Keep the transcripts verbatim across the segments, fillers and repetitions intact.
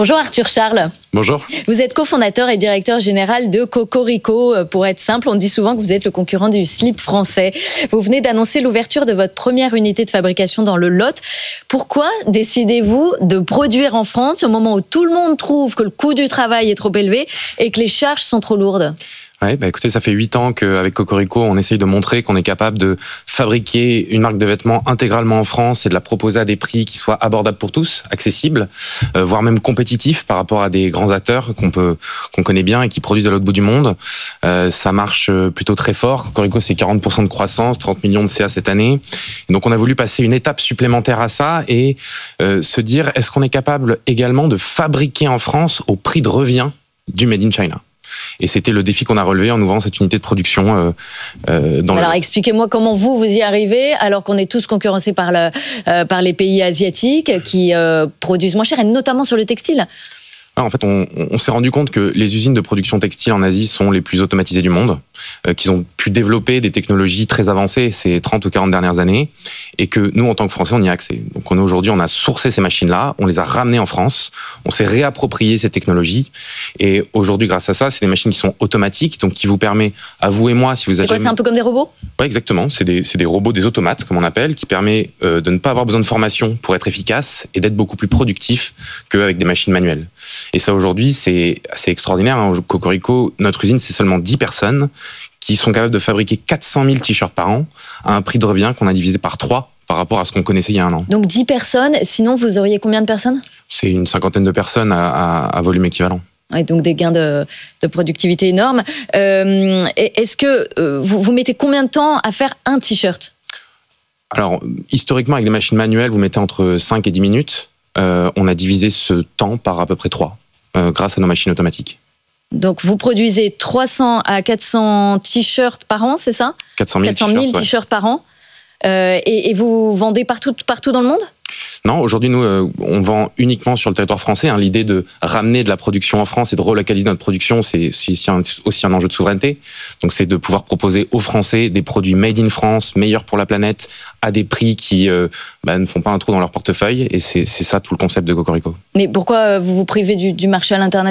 Bonjour Arthur Charles. Bonjour. Vous êtes cofondateur et directeur général de Cocorico. Pour être simple, on dit souvent que vous êtes le concurrent du slip français. Vous venez d'annoncer l'ouverture de votre première unité de fabrication dans le Lot. Pourquoi décidez-vous de produire en France au moment où tout le monde trouve que le coût du travail est trop élevé et que les charges sont trop lourdes ? Ouais, bah écoutez, ça fait huit ans qu'avec Cocorico, on essaye de montrer qu'on est capable de fabriquer une marque de vêtements intégralement en France et de la proposer à des prix qui soient abordables pour tous, accessibles, euh, voire même compétitifs par rapport à des grands acteurs qu'on peut, qu'on connaît bien et qui produisent à l'autre bout du monde. Euh, ça marche plutôt très fort. Cocorico, c'est quarante pour cent de croissance, trente millions de C A cette année. Et donc, on a voulu passer une étape supplémentaire à ça et euh, se dire, est-ce qu'on est capable également de fabriquer en France au prix de revient du Made in China ? Et c'était le défi qu'on a relevé en ouvrant cette unité de production euh, euh, dans Alors le... expliquez-moi comment vous, vous y arrivez alors qu'on est tous concurrencés par, le, euh, par les pays asiatiques qui euh, produisent moins cher et notamment sur le textile. En fait, on, on s'est rendu compte que les usines de production textile en Asie sont les plus automatisées du monde, euh, qu'ils ont pu développer des technologies très avancées ces trente ou quarante dernières années, et que nous, en tant que Français, on y a accès. Donc on, aujourd'hui, on a sourcé ces machines-là, on les a ramenées en France, on s'est réapproprié ces technologies, et aujourd'hui, grâce à ça, c'est des machines qui sont automatiques, donc qui vous permet, à vous et moi, si vous avez... C'est quoi, jamais... c'est un peu comme des robots ? Oui, exactement. C'est des, c'est des robots, des automates, comme on appelle, qui permet euh, de ne pas avoir besoin de formation pour être efficace et d'être beaucoup plus productif qu'avec des machines manuelles. Et ça, aujourd'hui, c'est assez extraordinaire. Hein. Cocorico, notre usine, c'est seulement dix personnes qui sont capables de fabriquer quatre cent mille t-shirts par an à un prix de revient qu'on a divisé par trois par rapport à ce qu'on connaissait il y a un an. Donc dix personnes, sinon vous auriez combien de personnes ? C'est une cinquantaine de personnes à, à, à volume équivalent. Ouais, donc des gains de, de productivité énormes. Euh, est-ce que euh, vous, vous mettez combien de temps à faire un t-shirt ? Alors, historiquement, avec des machines manuelles, vous mettez entre cinq et dix minutes. Euh, on a divisé ce temps par à peu près trois, euh, grâce à nos machines automatiques. Donc vous produisez trois cents à quatre cents t-shirts par an, c'est ça ? quatre cent mille t-shirts, t-shirts ouais. par an. Euh, et, et vous vendez partout, partout dans le monde ? Non, aujourd'hui, nous, euh, on vend uniquement sur le territoire français. Hein. L'idée de ramener de la production en France et de relocaliser notre production, c'est aussi un, aussi un enjeu de souveraineté. Donc, c'est de pouvoir proposer aux Français des produits made in France, meilleurs pour la planète, à des prix qui euh, bah, ne font pas un trou dans leur portefeuille. Et c'est, c'est ça tout le concept de Cocorico. Mais pourquoi vous vous privez du, du marché à l'international ?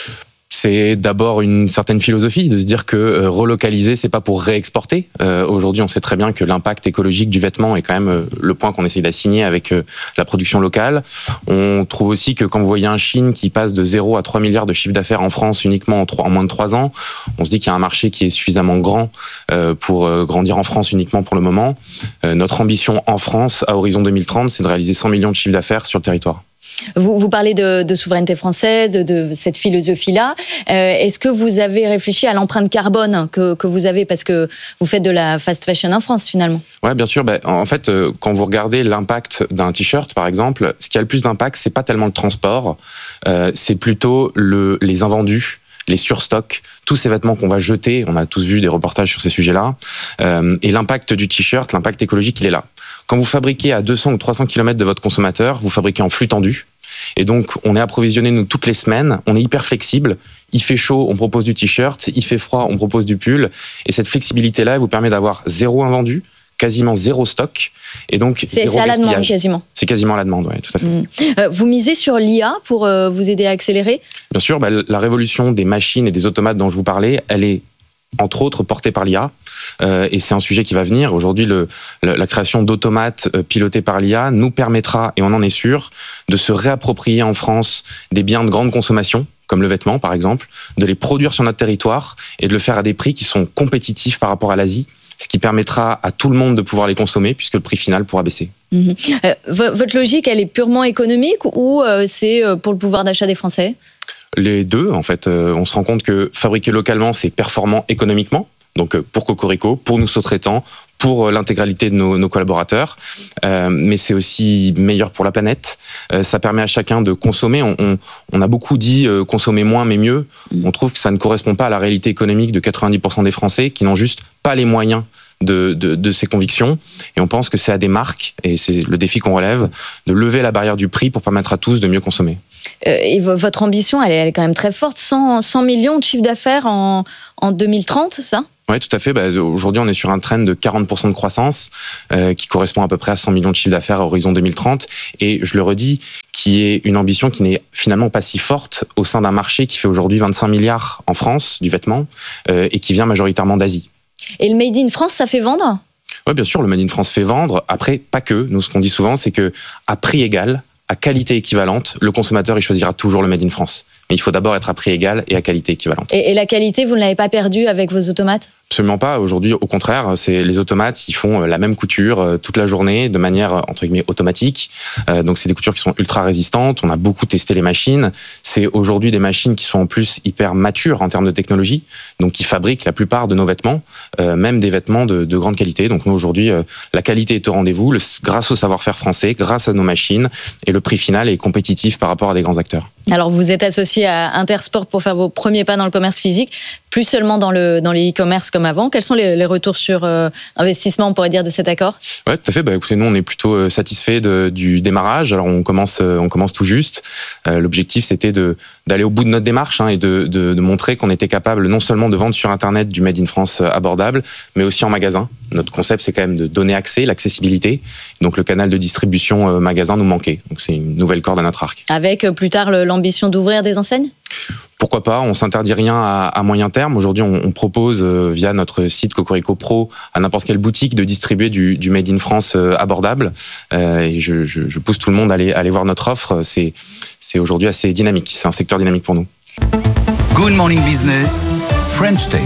C'est d'abord une certaine philosophie de se dire que euh, relocaliser, c'est pas pour réexporter. Euh, aujourd'hui, on sait très bien que l'impact écologique du vêtement est quand même euh, le point qu'on essaye d'assigner avec euh, la production locale. On trouve aussi que quand vous voyez un Chine qui passe de zéro à trois milliards de chiffre d'affaires en France uniquement en, trois, en moins de trois ans, on se dit qu'il y a un marché qui est suffisamment grand euh, pour euh, grandir en France uniquement pour le moment. Euh, notre ambition en France, à horizon deux mille trente, c'est de réaliser cent millions de chiffre d'affaires sur le territoire. Vous, vous parlez de, de souveraineté française, de, de cette philosophie-là. Euh, est-ce que vous avez réfléchi à l'empreinte carbone que, que vous avez, parce que vous faites de la fast fashion en France finalement ? Ouais, bien sûr. Ben, en fait, euh, quand vous regardez l'impact d'un t-shirt, par exemple, ce qui a le plus d'impact, c'est pas tellement le transport, euh, c'est plutôt le, les invendus, les surstocks, tous ces vêtements qu'on va jeter. On a tous vu des reportages sur ces sujets-là. Euh, et l'impact du t-shirt, l'impact écologique, il est là. Quand vous fabriquez à deux cents ou trois cents kilomètres de votre consommateur, vous fabriquez en flux tendu. Et donc, on est approvisionné, nous, toutes les semaines. On est hyper flexible. Il fait chaud, on propose du t-shirt. Il fait froid, on propose du pull. Et cette flexibilité-là, elle vous permet d'avoir zéro invendu, quasiment zéro stock. Et donc, c'est, zéro c'est à la demande, quasiment. C'est quasiment à la demande, oui, tout à fait. Mmh. Euh, vous misez sur l'I A pour euh, vous aider à accélérer ? Bien sûr, bah, la révolution des machines et des automates dont je vous parlais, elle est entre autres portée par l'I A, euh, et c'est un sujet qui va venir. Aujourd'hui, le, la, la création d'automates euh, pilotés par l'I A nous permettra, et on en est sûr, de se réapproprier en France des biens de grande consommation, comme le vêtement par exemple, de les produire sur notre territoire et de le faire à des prix qui sont compétitifs par rapport à l'Asie, ce qui permettra à tout le monde de pouvoir les consommer puisque le prix final pourra baisser. Mmh. Euh, votre logique, elle est purement économique ou euh, c'est pour le pouvoir d'achat des Français ? Les deux, en fait. Euh, on se rend compte que fabriquer localement, c'est performant économiquement. Donc, euh, pour Cocorico, pour nous sous-traitants, pour euh, l'intégralité de nos, nos collaborateurs. Euh, mais c'est aussi meilleur pour la planète. Euh, ça permet à chacun de consommer. On, on, on a beaucoup dit euh, consommer moins mais mieux. On trouve que ça ne correspond pas à la réalité économique de quatre-vingt-dix pour cent des Français qui n'ont juste pas les moyens De, de, de ces convictions, et on pense que c'est à des marques, et c'est le défi qu'on relève, de lever la barrière du prix pour permettre à tous de mieux consommer. Euh, et votre ambition, elle est, elle est quand même très forte, cent, cent millions de chiffre d'affaires en, en deux mille trente, c'est ça ? Oui, tout à fait. Bah, aujourd'hui, on est sur un trend de quarante pour cent de croissance, euh, qui correspond à peu près à cent millions de chiffre d'affaires à horizon deux mille trente, et je le redis, qui est une ambition qui n'est finalement pas si forte au sein d'un marché qui fait aujourd'hui vingt-cinq milliards en France du vêtement euh, et qui vient majoritairement d'Asie. Et le Made in France, ça fait vendre ? Oui, bien sûr, le Made in France fait vendre. Après, pas que. Nous, ce qu'on dit souvent, c'est que à prix égal, à qualité équivalente, le consommateur il choisira toujours le Made in France. Mais il faut d'abord être à prix égal et à qualité équivalente. Et, et la qualité, vous ne l'avez pas perdue avec vos automates ? Absolument pas. Aujourd'hui, au contraire, c'est les automates, ils font la même couture toute la journée de manière entre guillemets automatique. Euh, donc c'est des coutures qui sont ultra résistantes. On a beaucoup testé les machines. C'est aujourd'hui des machines qui sont en plus hyper matures en termes de technologie, donc qui fabriquent la plupart de nos vêtements, euh, même des vêtements de, de grande qualité. Donc nous aujourd'hui, euh, la qualité est au rendez-vous, le, grâce au savoir-faire français, grâce à nos machines, et le prix final est compétitif par rapport à des grands acteurs. Alors vous êtes associé à Intersport pour faire vos premiers pas dans le commerce physique, plus seulement dans le dans les e-commerce comme avant. Quels sont les, les retours sur euh, investissement, on pourrait dire, de cet accord ? Ouais, tout à fait. Bah, écoutez, nous, on est plutôt satisfaits de, du démarrage. Alors, on commence, on commence tout juste. Euh, l'objectif, c'était de d'aller au bout de notre démarche hein, et de, de, de montrer qu'on était capable non seulement de vendre sur Internet du Made in France abordable, mais aussi en magasin. Notre concept, c'est quand même de donner accès, l'accessibilité. Donc, le canal de distribution euh, magasin nous manquait. Donc, c'est une nouvelle corde à notre arc. Avec, plus tard, l'ambition d'ouvrir des enseignes ? Pourquoi pas, on s'interdit rien à, à moyen terme. Aujourd'hui, on, on propose euh, via notre site Cocorico Pro à n'importe quelle boutique de distribuer du, du Made in France euh, abordable. Euh, et je, je, je pousse tout le monde à aller, à aller voir notre offre. C'est, c'est aujourd'hui assez dynamique. C'est un secteur dynamique pour nous. Good Morning Business, French Tech.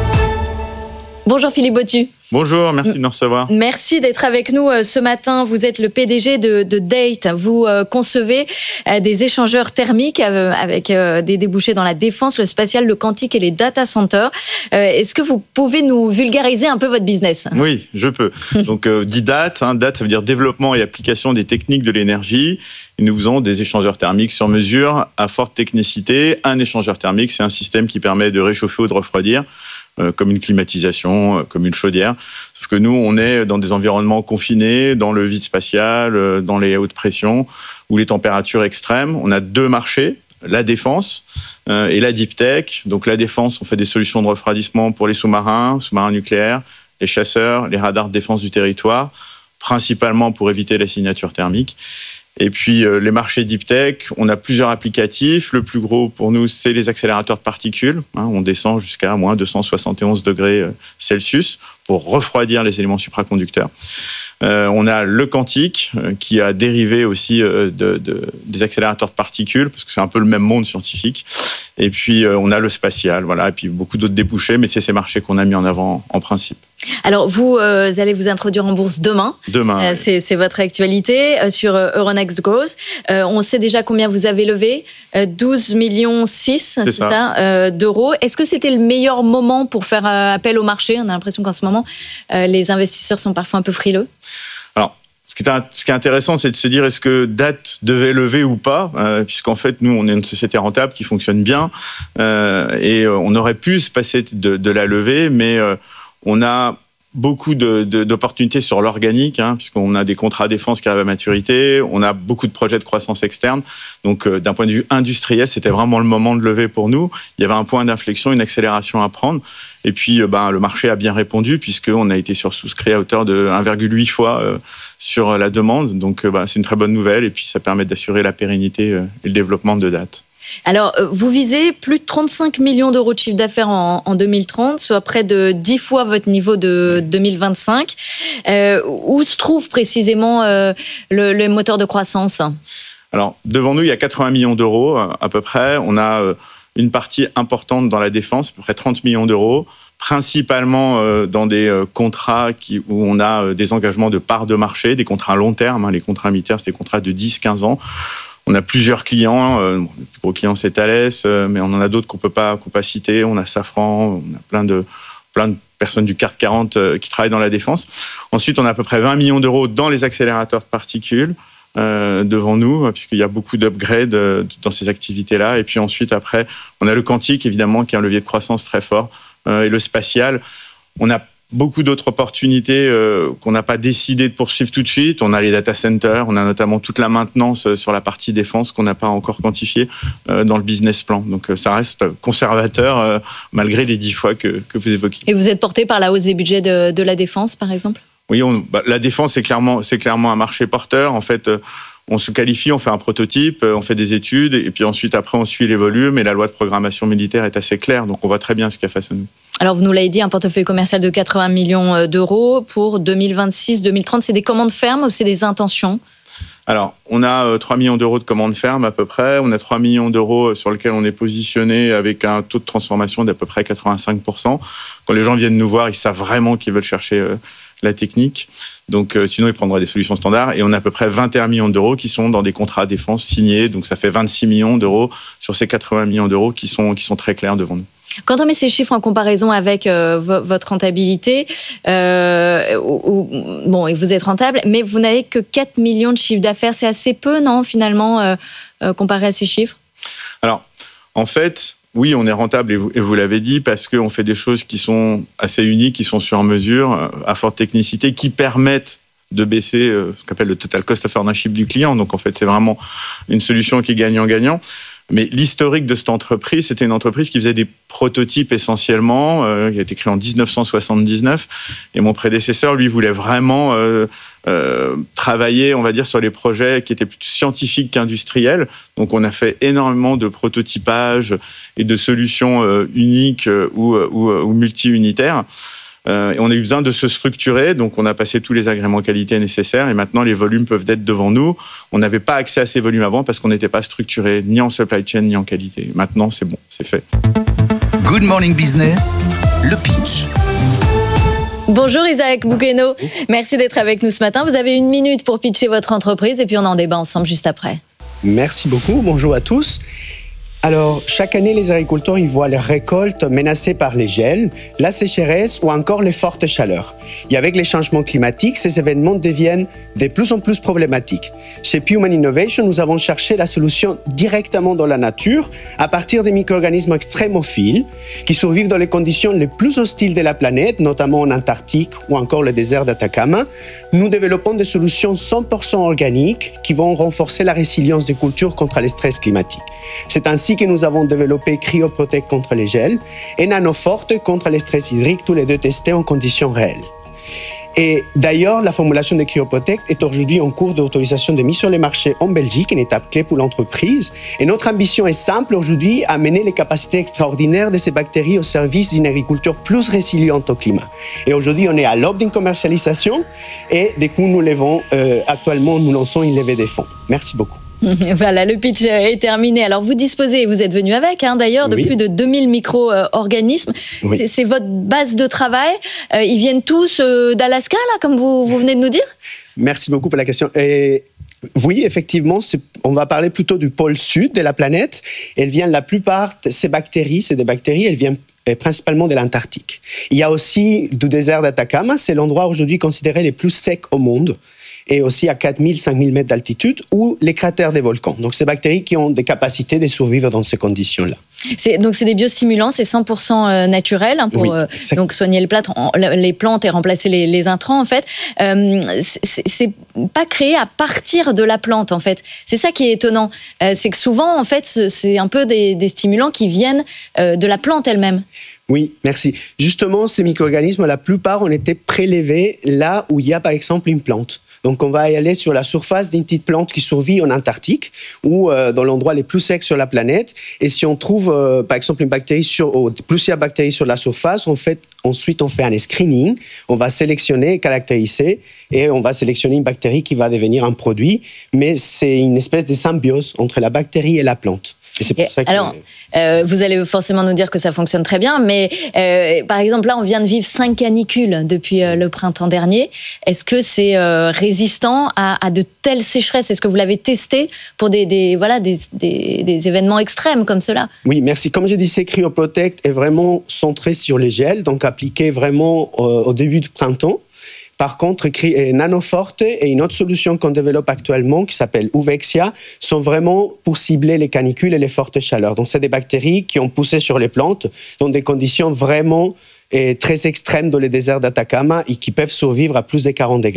Bonjour Philippe Bottu. Bonjour, merci de nous recevoir. Merci d'être avec nous ce matin. Vous êtes le P D G de, de Date. Vous euh, concevez euh, des échangeurs thermiques euh, avec euh, des débouchés dans la défense, le spatial, le quantique et les data centers. Euh, est-ce que vous pouvez nous vulgariser un peu votre business ? Oui, je peux. Donc, euh, dit Date, hein, Date, ça veut dire développement et application des techniques de l'énergie. Et nous faisons des échangeurs thermiques sur mesure à forte technicité. Un échangeur thermique, c'est un système qui permet de réchauffer ou de refroidir, euh, comme une climatisation, euh, comme une chaudière. Sauf que nous, on est dans des environnements confinés, dans le vide spatial, euh, dans les hautes pressions, où les températures extrêmes. On a deux marchés, la défense euh, et la deep tech. Donc la défense, on fait des solutions de refroidissement pour les sous-marins, sous-marins nucléaires, les chasseurs, les radars de défense du territoire, principalement pour éviter la signature thermique. Et puis, euh, les marchés deep tech, on a plusieurs applicatifs. Le plus gros pour nous, c'est les accélérateurs de particules. Hein, on descend jusqu'à moins deux cent soixante et onze degrés Celsius pour refroidir les éléments supraconducteurs. Euh, on a le quantique, euh, qui a dérivé aussi euh, de, de, des accélérateurs de particules, parce que c'est un peu le même monde scientifique. Et puis, euh, on a le spatial, voilà, et puis beaucoup d'autres débouchés, mais c'est ces marchés qu'on a mis en avant en principe. Alors, vous euh, allez vous introduire en bourse demain. Demain, euh, oui. c'est, c'est votre actualité euh, sur euh, Euronext Growth. Euh, on sait déjà combien vous avez levé, euh, douze virgule six millions, c'est, c'est ça, ça euh, d'euros. Est-ce que c'était le meilleur moment pour faire euh, appel au marché ? On a l'impression qu'en ce moment, euh, les investisseurs sont parfois un peu frileux. Alors, ce qui est, ce qui est intéressant, c'est de se dire est-ce que Date devait lever ou pas, euh, puisqu'en fait, nous, on est une société rentable qui fonctionne bien, euh, et euh, on aurait pu se passer de, de la levée, mais euh, on a beaucoup de, de, d'opportunités sur l'organique, hein, puisqu'on a des contrats défense qui arrivent à maturité, on a beaucoup de projets de croissance externe. Donc, euh, d'un point de vue industriel, c'était vraiment le moment de lever pour nous. Il y avait un point d'inflexion, une accélération à prendre. Et puis, euh, ben, le marché a bien répondu, puisqu'on a été sursouscrit à hauteur de un virgule huit fois euh, sur la demande. Donc, euh, ben, c'est une très bonne nouvelle. Et puis, ça permet d'assurer la pérennité euh, et le développement de Date. Alors, vous visez plus de trente-cinq millions d'euros de chiffre d'affaires en, en deux mille trente, soit près de dix fois votre niveau de deux mille vingt-cinq. Euh, où se trouve précisément euh, le, le moteur de croissance ? Alors, devant nous, il y a quatre-vingts millions d'euros à peu près. On a euh, une partie importante dans la défense, à peu près trente millions d'euros, principalement euh, dans des euh, contrats qui, où on a euh, des engagements de parts de marché, des contrats à long terme. Hein, les contrats militaires, c'est des contrats de dix à quinze ans. On a plusieurs clients, euh, le plus gros client c'est Thales, euh, mais on en a d'autres qu'on peut pas, qu'on peut pas citer. On a Safran, on a plein de, plein de personnes du C A C quarante euh, qui travaillent dans la défense. Ensuite, on a à peu près vingt millions d'euros dans les accélérateurs de particules euh, devant nous, puisqu'il y a beaucoup d'upgrades euh, dans ces activités-là. Et puis ensuite, après, on a le quantique, évidemment, qui est un levier de croissance très fort, euh, et le spatial. On a beaucoup d'autres opportunités euh, qu'on n'a pas décidé de poursuivre tout de suite. On a les data centers, on a notamment toute la maintenance sur la partie défense qu'on n'a pas encore quantifiée euh, dans le business plan. Donc euh, ça reste conservateur euh, malgré les dix fois que, que vous évoquez. Et vous êtes porté par la hausse des budgets de, de la défense, par exemple ? Oui, on, bah, la défense, c'est clairement, c'est clairement un marché porteur. En fait, euh, on se qualifie, on fait un prototype, on fait des études, et puis ensuite, après, on suit les volumes, et la loi de programmation militaire est assez claire, donc on voit très bien ce qu'il y a face à nous. Alors, vous nous l'avez dit, un portefeuille commercial de quatre-vingts millions d'euros pour deux mille vingt-six deux mille trente. C'est des commandes fermes ou c'est des intentions ? Alors, on a trois millions d'euros de commandes fermes à peu près. On a trois millions d'euros sur lesquels on est positionné avec un taux de transformation d'à peu près quatre-vingt-cinq pour cent. Quand les gens viennent nous voir, ils savent vraiment qu'ils veulent chercher euh, la technique. Donc, euh, sinon, ils prendraient des solutions standards. Et on a à peu près vingt et un millions d'euros qui sont dans des contrats défense signés. Donc, ça fait vingt-six millions d'euros sur ces quatre-vingts millions d'euros qui sont, qui sont très clairs devant nous. Quand on met ces chiffres en comparaison avec euh, votre rentabilité, euh, ou, ou, bon, vous êtes rentable, mais vous n'avez que quatre millions de chiffre d'affaires. C'est assez peu, non, finalement, euh, euh, comparé à ces chiffres ? Alors, en fait, oui, on est rentable, et vous, et vous l'avez dit, parce qu'on fait des choses qui sont assez uniques, qui sont sur mesure, à forte technicité, qui permettent de baisser euh, ce qu'on appelle le total cost of ownership du client. Donc, en fait, c'est vraiment une solution qui est gagnant-gagnant. Mais l'historique de cette entreprise, c'était une entreprise qui faisait des prototypes essentiellement, euh, qui a été créée en dix-neuf cent soixante-dix-neuf. Et mon prédécesseur, lui, voulait vraiment euh, euh, travailler, on va dire, sur les projets qui étaient plus scientifiques qu'industriels. Donc, on a fait énormément de prototypage et de solutions euh, uniques euh, ou, ou, ou multi-unitaires. Euh, et on a eu besoin de se structurer, donc on a passé tous les agréments qualité nécessaires et maintenant les volumes peuvent être devant nous. On n'avait pas accès à ces volumes avant parce qu'on n'était pas structuré ni en supply chain ni en qualité. Maintenant, c'est bon, c'est fait. Good Morning Business, le pitch. Bonjour Isaac Bouqueno, merci d'être avec nous ce matin. Vous avez une minute pour pitcher votre entreprise et puis on en débat ensemble juste après. Merci beaucoup, bonjour à tous. Alors, chaque année, les agriculteurs ils voient leurs récoltes menacées par les gels, la sécheresse ou encore les fortes chaleurs. Et avec les changements climatiques, ces événements deviennent de plus en plus problématiques. Chez Puman Innovation, nous avons cherché la solution directement dans la nature à partir des micro-organismes extrémophiles qui survivent dans les conditions les plus hostiles de la planète, notamment en Antarctique ou encore le désert d'Atacama. Nous développons des solutions cent pour cent organiques qui vont renforcer la résilience des cultures contre les stress climatiques. C'est ainsi que nous avons développé CryoProtect contre les gels et NanoForte contre les stress hydriques, tous les deux testés en conditions réelles. Et d'ailleurs, la formulation de CryoProtect est aujourd'hui en cours d'autorisation de mise sur le marché en Belgique, une étape clé pour l'entreprise. Et notre ambition est simple aujourd'hui, amener les capacités extraordinaires de ces bactéries au service d'une agriculture plus résiliente au climat. Et aujourd'hui, on est à l'aube d'une commercialisation et du coup, nous levons, euh, actuellement, nous lançons une levée de fonds. Merci beaucoup. Voilà, le pitch est terminé. Alors, vous disposez, vous êtes venu avec, hein, d'ailleurs, de oui. plus de deux mille micro-organismes. Oui. C'est, c'est votre base de travail. Euh, ils viennent tous euh, d'Alaska, là, comme vous, vous venez de nous dire ? Merci beaucoup pour la question. Et oui, effectivement, c'est, on va parler plutôt du pôle sud de la planète. Elles viennent, la plupart de ces bactéries, c'est des bactéries, elles viennent principalement de l'Antarctique. Il y a aussi du désert d'Atacama, c'est l'endroit aujourd'hui considéré le plus sec au monde. Et aussi à quatre mille, cinq mille mètres d'altitude, ou les cratères des volcans. Donc, ces bactéries qui ont des capacités de survivre dans ces conditions-là. C'est, donc, c'est des biostimulants, c'est cent pour cent naturel, hein, pour oui, euh, donc soigner les plantes, les plantes et remplacer les, les intrants, en fait. Euh, c'est, c'est pas créé à partir de la plante, en fait. C'est ça qui est étonnant. Euh, c'est que souvent, en fait, c'est un peu des, des stimulants qui viennent euh, de la plante elle-même. Oui, merci. Justement, ces micro-organismes, la plupart ont été prélevés là où il y a, par exemple, une plante. Donc, on va y aller sur la surface d'une petite plante qui survit en Antarctique ou euh, dans l'endroit les plus secs sur la planète. Et si on trouve, euh, par exemple, une bactérie sur, ou plusieurs bactéries sur la surface, on fait, ensuite, on fait un screening. On va sélectionner, caractériser et on va sélectionner une bactérie qui va devenir un produit. Mais c'est une espèce de symbiose entre la bactérie et la plante. Et c'est pour et ça que... Alors, euh, vous allez forcément nous dire que ça fonctionne très bien, mais euh, par exemple, là, on vient de vivre cinq canicules depuis euh, le printemps dernier. Est-ce que c'est euh, résistant à, à de telles sécheresses ? Est-ce que vous l'avez testé pour des, des, voilà, des, des, des événements extrêmes comme cela ? Oui, merci. Comme je disais, CryoProtect est vraiment centré sur les gels, donc appliqué vraiment euh, au début du printemps. Par contre, NanoForte et une autre solution qu'on développe actuellement qui s'appelle Uvexia sont vraiment pour cibler les canicules et les fortes chaleurs. Donc, c'est des bactéries qui ont poussé sur les plantes dans des conditions vraiment eh, très extrêmes dans le désert d'Atacama et qui peuvent survivre à plus de quarante degrés.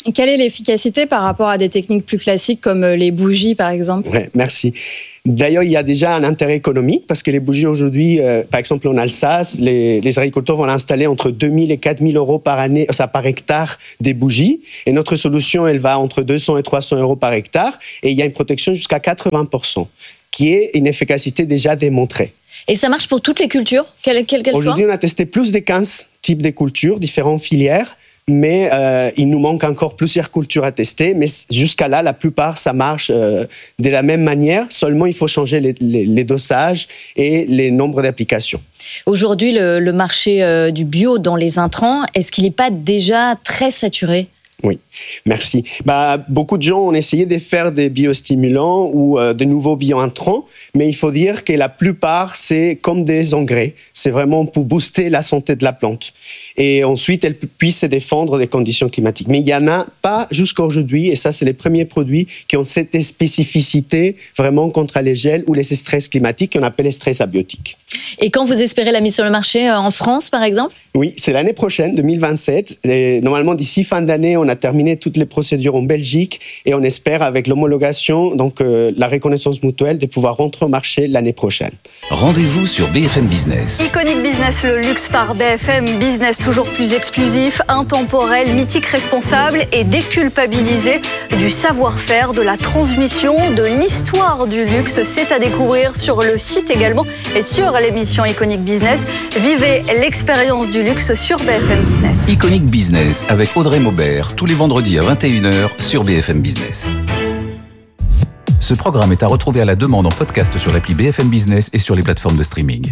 Et quelle est l'efficacité par rapport à des techniques plus classiques comme les bougies, par exemple ? Ouais, merci. D'ailleurs, il y a déjà un intérêt économique parce que les bougies aujourd'hui, euh, par exemple en Alsace, les, les agriculteurs vont installer entre deux mille et quatre mille euros par année, ça par hectare des bougies. Et notre solution, elle va entre deux cents et trois cents euros par hectare. Et il y a une protection jusqu'à quatre-vingts pour cent, qui est une efficacité déjà démontrée. Et ça marche pour toutes les cultures, quelles qu'elles soient ? Aujourd'hui, on a testé plus de quinze types de cultures, différentes filières. Mais euh, il nous manque encore plusieurs cultures à tester. Mais jusqu'à là, la plupart, ça marche euh, de la même manière. Seulement, il faut changer les, les, les dosages et les nombres d'applications. Aujourd'hui, le, le marché euh, du bio dans les intrants, est-ce qu'il n'est pas déjà très saturé ? Oui, merci. Bah, beaucoup de gens ont essayé de faire des biostimulants ou euh, de nouveaux biointrants, mais il faut dire que la plupart, c'est comme des engrais. C'est vraiment pour booster la santé de la plante. Et ensuite, elle puisse se défendre des conditions climatiques. Mais il n'y en a pas jusqu'à aujourd'hui, et ça, c'est les premiers produits qui ont cette spécificité vraiment contre les gels ou les stress climatiques qu'on appelle les stress abiotiques. Et quand vous espérez la mise sur le marché en France, par exemple ? Oui, c'est l'année prochaine, deux mille vingt-sept. Et normalement, d'ici fin d'année, on a terminé toutes les procédures en Belgique et on espère, avec l'homologation, donc euh, la reconnaissance mutuelle, de pouvoir rentrer au marché l'année prochaine. Rendez-vous sur B F M Business. Iconic Business, le luxe par B F M Business, toujours plus exclusif, intemporel, mythique, responsable et déculpabilisé du savoir-faire, de la transmission, de l'histoire du luxe. C'est à découvrir sur le site également et sur l'émission Iconic Business. Vivez l'expérience du luxe sur B F M Business. Iconic Business avec Audrey Maubert, tous les vendredis à vingt et une heures sur B F M Business. Ce programme est à retrouver à la demande en podcast sur l'appli B F M Business et sur les plateformes de streaming.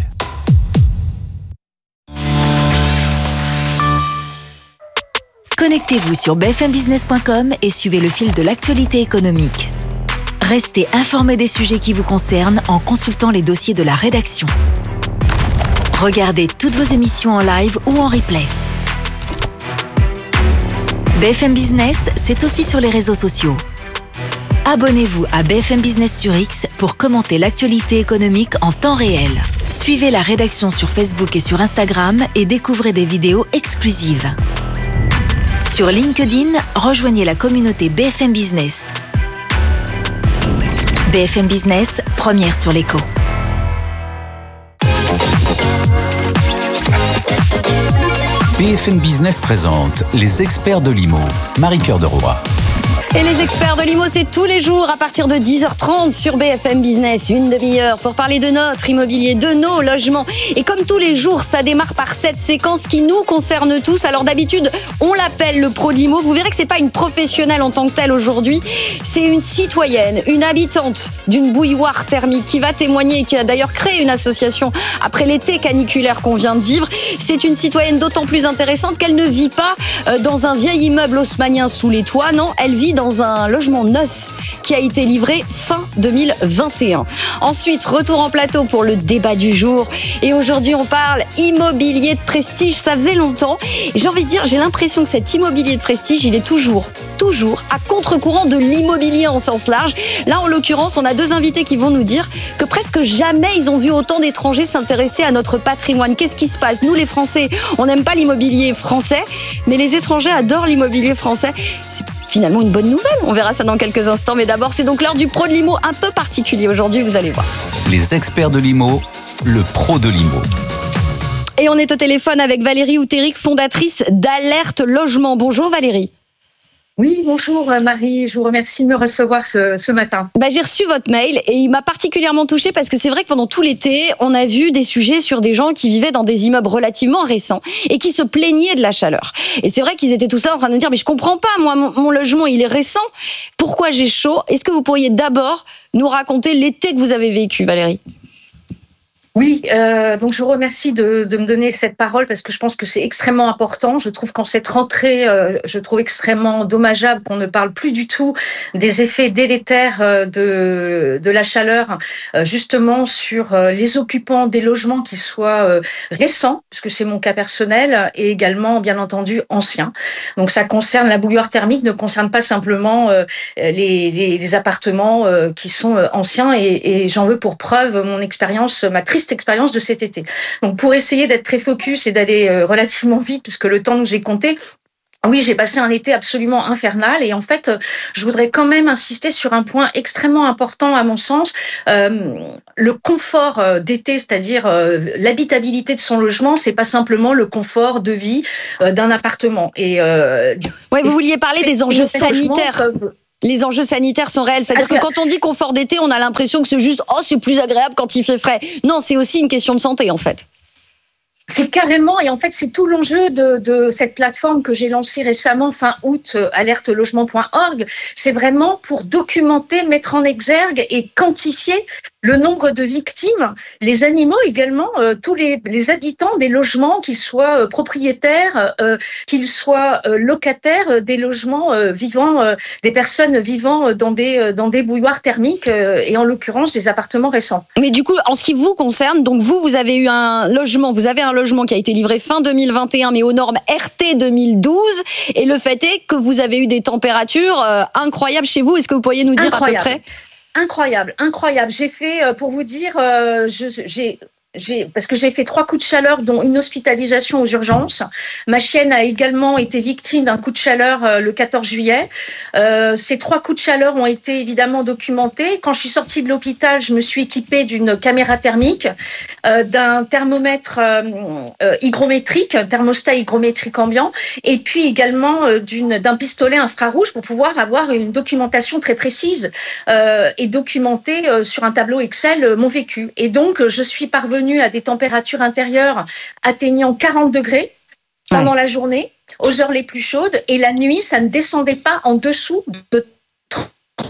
Connectez-vous sur b f m business point com et suivez le fil de l'actualité économique. Restez informés des sujets qui vous concernent en consultant les dossiers de la rédaction. Regardez toutes vos émissions en live ou en replay. B F M Business, c'est aussi sur les réseaux sociaux. Abonnez-vous à B F M Business sur X pour commenter l'actualité économique en temps réel. Suivez la rédaction sur Facebook et sur Instagram et découvrez des vidéos exclusives. Sur LinkedIn, rejoignez la communauté B F M Business. B F M Business, première sur l'écho. B F M Business présente les experts de l'I M O. Marie-Cœur de Roy. Et les experts de l'I M O, c'est tous les jours à partir de dix heures trente sur B F M Business, une demi-heure pour parler de notre immobilier, de nos logements. Et comme tous les jours, ça démarre par cette séquence qui nous concerne tous. Alors d'habitude, on l'appelle le pro de l'I M O. Vous verrez que c'est pas une professionnelle en tant que telle aujourd'hui. C'est une citoyenne, une habitante d'une bouilloire thermique qui va témoigner et qui a d'ailleurs créé une association après l'été caniculaire qu'on vient de vivre. C'est une citoyenne d'autant plus intéressante qu'elle ne vit pas dans un vieil immeuble haussmannien sous les toits. Non, elle vit dans dans un logement neuf qui a été livré fin deux mille vingt et un. Ensuite, retour en plateau pour le débat du jour. Et aujourd'hui, on parle immobilier de prestige. Ça faisait longtemps. Et j'ai envie de dire, j'ai l'impression que cet immobilier de prestige, il est toujours, toujours à contre-courant de l'immobilier en sens large. Là, en l'occurrence, on a deux invités qui vont nous dire que presque jamais ils ont vu autant d'étrangers s'intéresser à notre patrimoine. Qu'est-ce qui se passe ? Nous, les Français, on n'aime pas l'immobilier français, mais les étrangers adorent l'immobilier français. C'est finalement une bonne nouvelle. On verra ça dans quelques instants. Mais d'abord, c'est donc l'heure du pro de l'I M O, un peu particulier aujourd'hui, vous allez voir. Les experts de l'I M O, le pro de l'I M O. Et on est au téléphone avec Valérie Outéric, fondatrice d'Alerte Logement. Bonjour Valérie. Oui, bonjour Marie, je vous remercie de me recevoir ce, ce matin. Bah, j'ai reçu votre mail et il m'a particulièrement touchée parce que c'est vrai que pendant tout l'été, on a vu des sujets sur des gens qui vivaient dans des immeubles relativement récents et qui se plaignaient de la chaleur. Et c'est vrai qu'ils étaient tous là en train de nous dire « mais je comprends pas, moi mon, mon logement il est récent, pourquoi j'ai chaud ?» Est-ce que vous pourriez d'abord nous raconter l'été que vous avez vécu, Valérie ? Oui, euh, donc je vous remercie de, de me donner cette parole parce que je pense que c'est extrêmement important. Je trouve qu'en cette rentrée, euh, je trouve extrêmement dommageable qu'on ne parle plus du tout des effets délétères euh, de, de la chaleur, euh, justement sur euh, les occupants des logements qui soient euh, récents, puisque c'est mon cas personnel, et également, bien entendu, anciens. Donc ça concerne, la bouilloire thermique ne concerne pas simplement euh, les, les, les appartements euh, qui sont euh, anciens, et, et j'en veux pour preuve mon expérience, ma triste expérience de cet été. Donc pour essayer d'être très focus et d'aller euh, relativement vite, puisque le temps que j'ai compté, Oui, j'ai passé un été absolument infernal et en fait, je voudrais quand même insister sur un point extrêmement important à mon sens. Euh, le confort d'été, c'est-à-dire euh, l'habitabilité de son logement, c'est pas simplement le confort de vie euh, d'un appartement. Et euh, ouais, vous vouliez parler des enjeux sanitaires. Peuvent... Les enjeux sanitaires sont réels. C'est-à-dire que quand on dit confort d'été, on a l'impression que c'est juste « oh, c'est plus agréable quand il fait frais ». Non, c'est aussi une question de santé, en fait. C'est carrément, et en fait, c'est tout l'enjeu de, de cette plateforme que j'ai lancée récemment, fin août, alerte logement point org. C'est vraiment pour documenter, mettre en exergue et quantifier le nombre de victimes, les animaux également, euh, tous les, les habitants des logements, qu'ils soient euh, propriétaires, euh, qu'ils soient euh, locataires euh, des logements euh, vivant, euh, des personnes vivant dans des, euh, dans des bouilloires thermiques euh, et en l'occurrence des appartements récents. Mais du coup, en ce qui vous concerne, donc vous, vous avez eu un logement, vous avez un logement qui a été livré fin deux mille vingt et un, mais aux normes R T deux mille douze, et le fait est que vous avez eu des températures euh, incroyables chez vous. Est-ce que vous pourriez nous dire incroyable. À peu près ? Incroyable, incroyable. J'ai fait, pour vous dire, euh, je, j'ai... J'ai, parce que j'ai fait trois coups de chaleur, dont une hospitalisation aux urgences. Ma chienne a également été victime d'un coup de chaleur euh, le quatorze juillet. Euh, ces trois coups de chaleur ont été évidemment documentés. Quand je suis sortie de l'hôpital, je me suis équipée d'une caméra thermique, euh, d'un thermomètre euh, euh, hygrométrique, un thermostat hygrométrique ambiant, et puis également euh, d'une, d'un pistolet infrarouge pour pouvoir avoir une documentation très précise euh, et documenter euh, sur un tableau Excel euh, mon vécu. Et donc, je suis parvenue à des températures intérieures atteignant quarante degrés pendant ouais. la journée, aux heures les plus chaudes, et la nuit, ça ne descendait pas en dessous de trente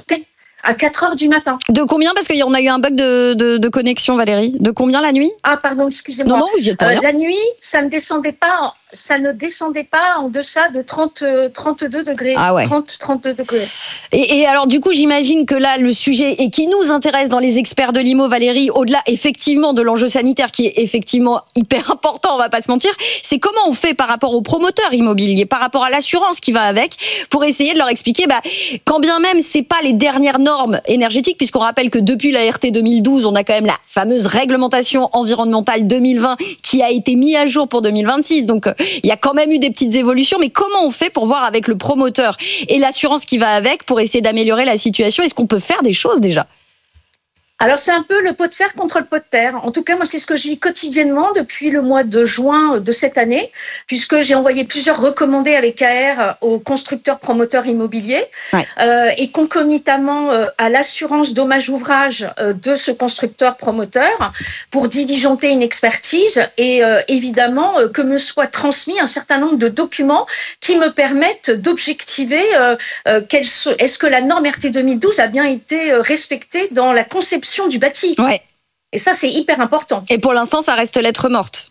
à quatre heures du matin. De combien ? Parce qu'il y en a eu un bug de, de, de connexion, Valérie. De combien la nuit ? Ah, pardon, excusez-moi. Non, non, vous y êtes pas euh, La nuit, ça ne descendait pas... En... ça ne descendait pas en deçà de trente, trente-deux degrés. Ah ouais. trente, trente-deux degrés. Et, et alors, du coup, j'imagine que là, le sujet, et qui nous intéresse dans les experts de l'I M O, Valérie, au-delà, effectivement, de l'enjeu sanitaire, qui est effectivement hyper important, on va pas se mentir, c'est comment on fait par rapport aux promoteurs immobiliers, par rapport à l'assurance qui va avec, pour essayer de leur expliquer, bah, quand bien même c'est pas les dernières normes énergétiques, puisqu'on rappelle que depuis la R T deux mille douze, on a quand même la fameuse réglementation environnementale deux mille vingt qui a été mise à jour pour deux mille vingt-six. Donc, il y a quand même eu des petites évolutions, mais comment on fait pour voir avec le promoteur et l'assurance qui va avec pour essayer d'améliorer la situation ? Est-ce qu'on peut faire des choses déjà ? Alors, c'est un peu le pot de fer contre le pot de terre. En tout cas, moi, c'est ce que je vis quotidiennement depuis le mois de juin de cette année, puisque j'ai envoyé plusieurs recommandés avec K R aux constructeurs promoteurs immobiliers ouais. euh, et concomitamment euh, à l'assurance dommage ouvrage euh, de ce constructeur promoteur pour diligenter une expertise et euh, évidemment euh, que me soit transmis un certain nombre de documents qui me permettent d'objectiver euh, euh, quelle, est-ce que la norme R T deux mille douze a bien été respectée dans la conception du bâti. Ouais. Et ça, c'est hyper important. Et pour l'instant, ça reste lettre morte.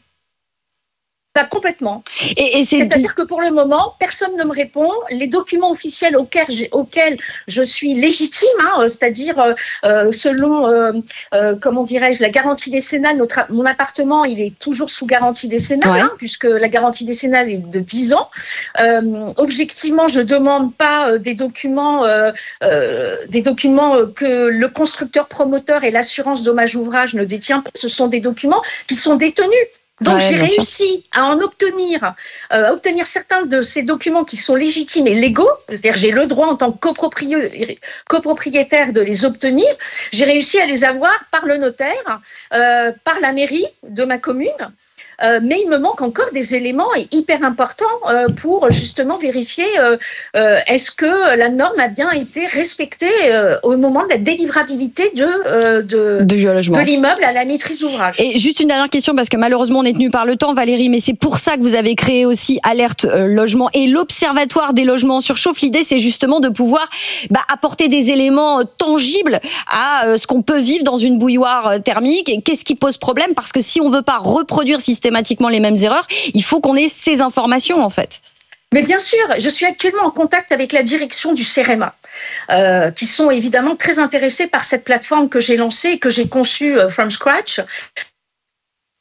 Pas complètement. Et, et c'est... C'est-à-dire que pour le moment, personne ne me répond. Les documents officiels auxquels, j'ai, auxquels je suis légitime, hein, c'est-à-dire euh, selon, euh, euh, comment dirais-je, la garantie décennale, notre, mon appartement, il est toujours sous garantie décennale, ouais. hein, puisque la garantie décennale est de dix ans. Euh, objectivement, je ne demande pas euh, des documents, euh, euh, des documents euh, que le constructeur promoteur et l'assurance dommage ouvrage ne détient pas. Ce sont des documents qui sont détenus. Donc, ouais, j'ai réussi sûr. à en obtenir, euh, à obtenir certains de ces documents qui sont légitimes et légaux. C'est-à-dire, j'ai le droit en tant que copropriétaire, copropriétaire de les obtenir. J'ai réussi à les avoir par le notaire, euh, par la mairie de ma commune. Euh, mais il me manque encore des éléments hyper importants euh, pour justement vérifier euh, euh, est-ce que la norme a bien été respectée euh, au moment de la délivrabilité de, euh, de, de, de l'immeuble à la maîtrise d'ouvrage. Et juste une dernière question, parce que malheureusement on est tenu par le temps, Valérie, mais c'est pour ça que vous avez créé aussi Alerte euh, Logement et l'Observatoire des logements en surchauffe. L'idée, c'est justement de pouvoir bah, apporter des éléments euh, tangibles à euh, ce qu'on peut vivre dans une bouilloire euh, thermique et qu'est-ce qui pose problème, parce que si on veut pas reproduire systématiquement les mêmes erreurs, il faut qu'on ait ces informations en fait. Mais bien sûr, je suis actuellement en contact avec la direction du CEREMA, euh, qui sont évidemment très intéressés par cette plateforme que j'ai lancée et que j'ai conçue euh, from scratch.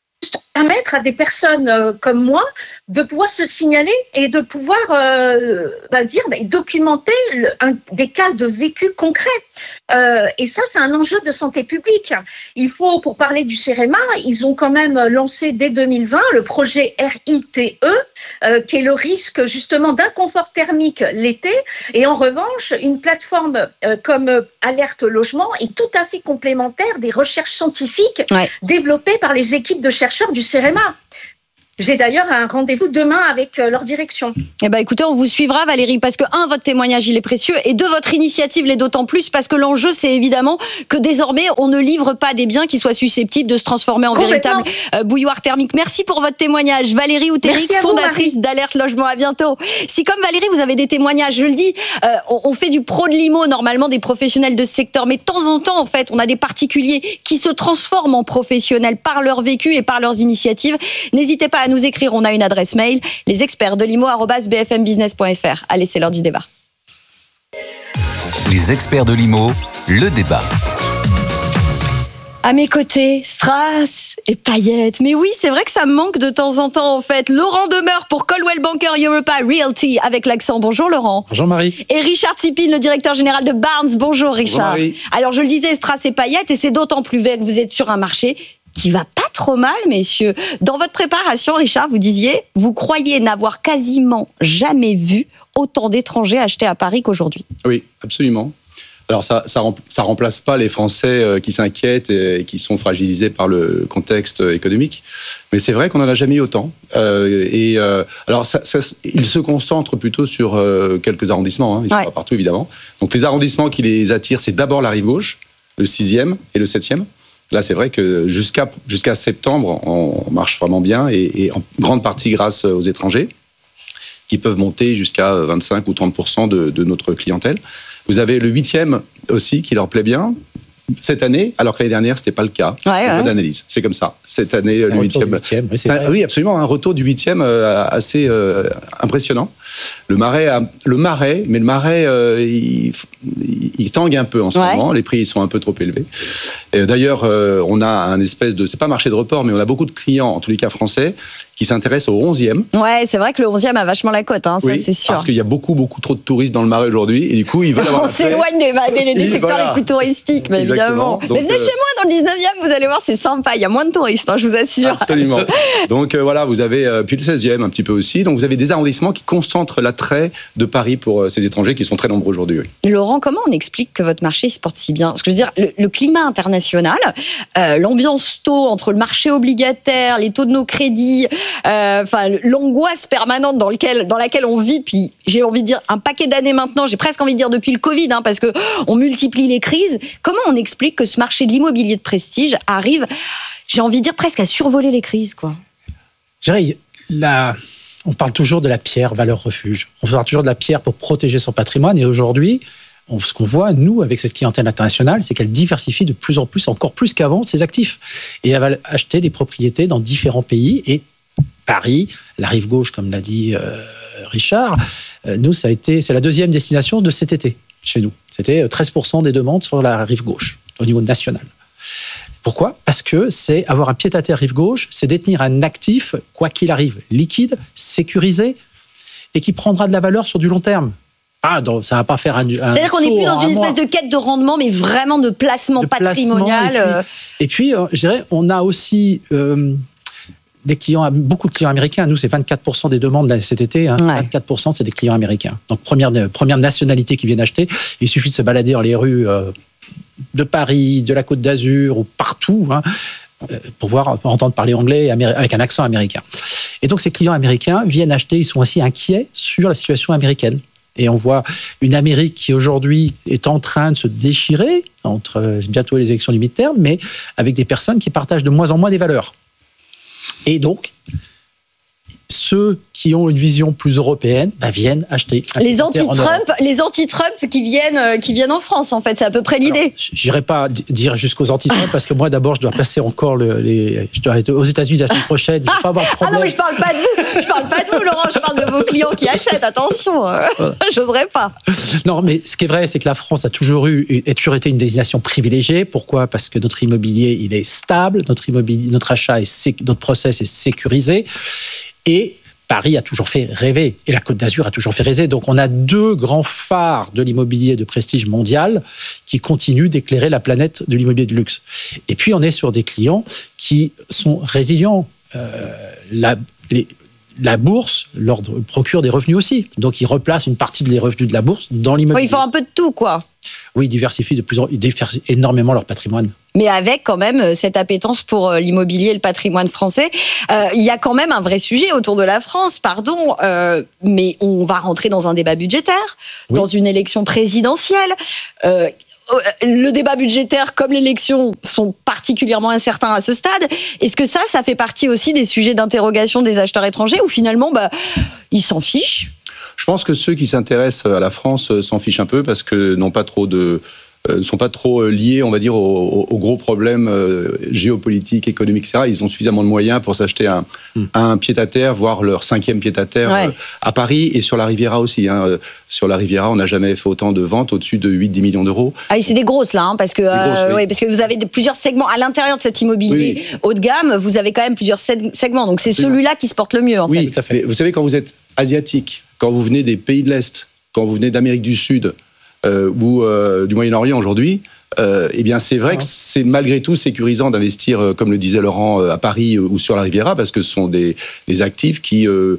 permettre à des personnes euh, comme moi de pouvoir se signaler et de pouvoir euh, bah, dire, bah, documenter le, un, des cas de vécu concrets. Euh, et ça, c'est un enjeu de santé publique. Il faut, pour parler du CEREMA, ils ont quand même lancé dès deux mille vingt le projet R I T E, euh, qui est le risque justement d'inconfort thermique l'été. Et en revanche, une plateforme euh, comme Alerte Logement est tout à fait complémentaire des recherches scientifiques ouais. développées par les équipes de chercheurs du CEREMA. J'ai d'ailleurs un rendez-vous demain avec leur direction. Eh ben, écoutez, on vous suivra, Valérie, parce que, un, votre témoignage, il est précieux, et deux, votre initiative l'est d'autant plus, parce que l'enjeu, c'est évidemment que désormais, on ne livre pas des biens qui soient susceptibles de se transformer en véritable euh, bouilloire thermique. Merci pour votre témoignage. Valérie Outéric, fondatrice d'Alerte Logement. À bientôt. Si, comme Valérie, vous avez des témoignages, je le dis, euh, on, on fait du pro de l'I M O, normalement, des professionnels de ce secteur, mais de temps en temps, en fait, on a des particuliers qui se transforment en professionnels par leur vécu et par leurs initiatives. N'hésitez pas à nous écrire, on a une adresse mail, les experts de l'I M O arobase b f m business point f r. Allez, c'est l'heure du débat. Les experts de l'I M O, le débat. À mes côtés, strass et paillettes. Mais oui, c'est vrai que ça me manque de temps en temps, en fait. Laurent Demeure pour Coldwell Banker Europa Realty, avec l'accent. Bonjour, Laurent. Bonjour, Marie. Et Richard Tsipine, le directeur général de Barnes. Bonjour, Richard. Bonjour, Marie. Alors, je le disais, strass et paillettes, et c'est d'autant plus vrai que vous êtes sur un marché qui va pas trop mal, messieurs. Dans votre préparation, Richard, vous disiez, vous croyez n'avoir quasiment jamais vu autant d'étrangers acheter à Paris qu'aujourd'hui. Oui, absolument. Alors, ça ça, ça remplace pas les Français qui s'inquiètent et qui sont fragilisés par le contexte économique. Mais c'est vrai qu'on n'en a jamais eu autant. Euh, et euh, alors, ça, ça, ils se concentrent plutôt sur euh, quelques arrondissements. Hein. Ils sont ouais. pas partout, évidemment. Donc, les arrondissements qui les attirent, c'est d'abord la rive gauche, le sixième et le septième. Là, c'est vrai que jusqu'à, jusqu'à septembre, on marche vraiment bien et, et en grande partie grâce aux étrangers qui peuvent monter jusqu'à vingt-cinq ou trente pour cent de, de notre clientèle. Vous avez le huitième aussi qui leur plaît bien cette année, alors que l'année dernière, ce n'était pas le cas. Ouais, ouais. Pas d'analyse. C'est comme ça. Cette année, un le huitième. huitième oui, c'est oui, absolument. Un retour du huitième euh, assez euh, impressionnant. Le Marais, a, le Marais, mais le Marais, euh, il, il tangue un peu en ce ouais. moment. Les prix ils sont un peu trop élevés. Et d'ailleurs, euh, on a un espèce de, c'est pas marché de report, mais on a beaucoup de clients, en tous les cas français, qui s'intéressent au onzième. Ouais, c'est vrai que le onzième a vachement la cote, hein, ça oui, c'est sûr. Parce qu'il y a beaucoup, beaucoup trop de touristes dans le Marais aujourd'hui, et du coup, ils veulent avoir. On s'éloigne des, des, des secteurs voilà. les plus touristiques, mais Exactement. évidemment. Donc, mais venez euh... chez moi dans le dix-neuvième, vous allez voir, c'est sympa, il y a moins de touristes, hein, je vous assure. Absolument. Donc euh, voilà, vous avez, euh, puis le seizième un petit peu aussi, donc vous avez des arrondissements qui concentrent l'attrait de Paris pour euh, ces étrangers qui sont très nombreux aujourd'hui. Oui. Laurent, comment on explique que votre marché se porte si bien ? Parce que je veux dire, le, le climat international, euh, l'ambiance taux entre le marché obligataire, les taux de nos crédits, euh, enfin l'angoisse permanente dans, lequel, dans laquelle on vit, puis j'ai envie de dire un paquet d'années maintenant, j'ai presque envie de dire depuis le Covid, hein, parce que on multiplie les crises. Comment on explique que ce marché de l'immobilier de prestige arrive, j'ai envie de dire presque à survoler les crises, quoi ? Je dirais, la... on parle toujours de la pierre valeur refuge. On parle toujours de la pierre pour protéger son patrimoine. Et aujourd'hui, on, ce qu'on voit, nous, avec cette clientèle internationale, c'est qu'elle diversifie de plus en plus, encore plus qu'avant, ses actifs. Et elle va acheter des propriétés dans différents pays. Et Paris, la rive gauche, comme l'a dit euh, Richard, euh, nous, ça a été, c'est la deuxième destination de cet été chez nous. C'était treize pour cent des demandes sur la rive gauche, au niveau national. Pourquoi ? Parce que c'est avoir un pied-à-terre rive gauche, c'est détenir un actif, quoi qu'il arrive, liquide, sécurisé, et qui prendra de la valeur sur du long terme. Ah, donc ça ne va pas faire un. un C'est-à-dire qu'on n'est plus dans une espèce de quête de rendement, mais vraiment de placement de patrimonial. Placement, et puis, et puis, je dirais, on a aussi euh, des clients, beaucoup de clients américains. Nous, c'est vingt-quatre pour cent des demandes cet été. Hein, ouais. vingt-quatre pour cent, c'est des clients américains. Donc, première, première nationalité qui viennent acheter. Il suffit de se balader dans les rues euh, de Paris, de la Côte d'Azur ou partout, hein, pour voir, pour entendre parler anglais avec un accent américain. Et donc, ces clients américains viennent acheter, ils sont aussi inquiets sur la situation américaine. Et on voit une Amérique qui, aujourd'hui, est en train de se déchirer entre bientôt les élections du mid-term, mais avec des personnes qui partagent de moins en moins des valeurs. Et donc, ceux qui ont une vision plus européenne bah, viennent acheter. Les anti-Trump, les anti-Trump qui viennent, euh, qui viennent en France, en fait, c'est à peu près l'idée. Je n'irai pas dire jusqu'aux anti-Trump parce que moi, d'abord, je dois passer encore le, les, je dois être aux États-Unis la semaine prochaine. Je vais pas avoir de problème. Ah non, mais je parle pas de vous. Je parle pas de vous, Laurent. Je parle de vos clients qui achètent. Attention, voilà. J'oserais pas. Non, mais ce qui est vrai, c'est que la France a toujours eu, a toujours été une destination privilégiée. Pourquoi ? Parce que notre immobilier, il est stable, notre immobilier, notre achat est, sé- notre process est sécurisé, et Paris a toujours fait rêver, et la Côte d'Azur a toujours fait rêver. Donc on a deux grands phares de l'immobilier de prestige mondial qui continuent d'éclairer la planète de l'immobilier de luxe. Et puis on est sur des clients qui sont résilients. Euh, la, les, la bourse leur procure des revenus aussi. Donc ils replacent une partie des revenus de la bourse dans l'immobilier. Oui, ils font un peu de tout, quoi. Oui, ils diversifient de plus en, ils diversifient énormément leur patrimoine. Mais avec quand même cette appétence pour l'immobilier et le patrimoine français. Euh, il y a quand même un vrai sujet autour de la France, pardon, euh, mais on va rentrer dans un débat budgétaire, oui. dans une élection présidentielle. Euh, le débat budgétaire comme l'élection sont particulièrement incertains à ce stade. Est-ce que ça, ça fait partie aussi des sujets d'interrogation des acheteurs étrangers ou finalement, bah, ils s'en fichent ? Je pense que ceux qui s'intéressent à la France s'en fichent un peu parce que n'ont pas trop de ne euh, sont pas trop liés, on va dire, aux, aux gros problèmes euh, géopolitiques, économiques, et cetera. Ils ont suffisamment de moyens pour s'acheter un, mmh. un pied-à-terre, voire leur cinquième pied-à-terre ouais. euh, à Paris et sur la Riviera aussi. Hein. Sur la Riviera, on n'a jamais fait autant de ventes au-dessus de huit à dix millions d'euros. Ah oui, c'est des grosses là, hein, parce que euh, grosses, oui. ouais, parce que vous avez des, plusieurs segments à l'intérieur de cet immobilier oui, oui. haut de gamme. Vous avez quand même plusieurs segments, donc c'est Absolument. celui-là qui se porte le mieux en oui, fait. Tout à fait. Mais vous savez, quand vous êtes asiatique, quand vous venez des pays de l'Est, quand vous venez d'Amérique du Sud euh, ou euh, du Moyen-Orient aujourd'hui, euh, eh bien c'est vrai ah. que c'est malgré tout sécurisant d'investir, euh, comme le disait Laurent, euh, à Paris euh, ou sur la Riviera, parce que ce sont des, des actifs qui euh,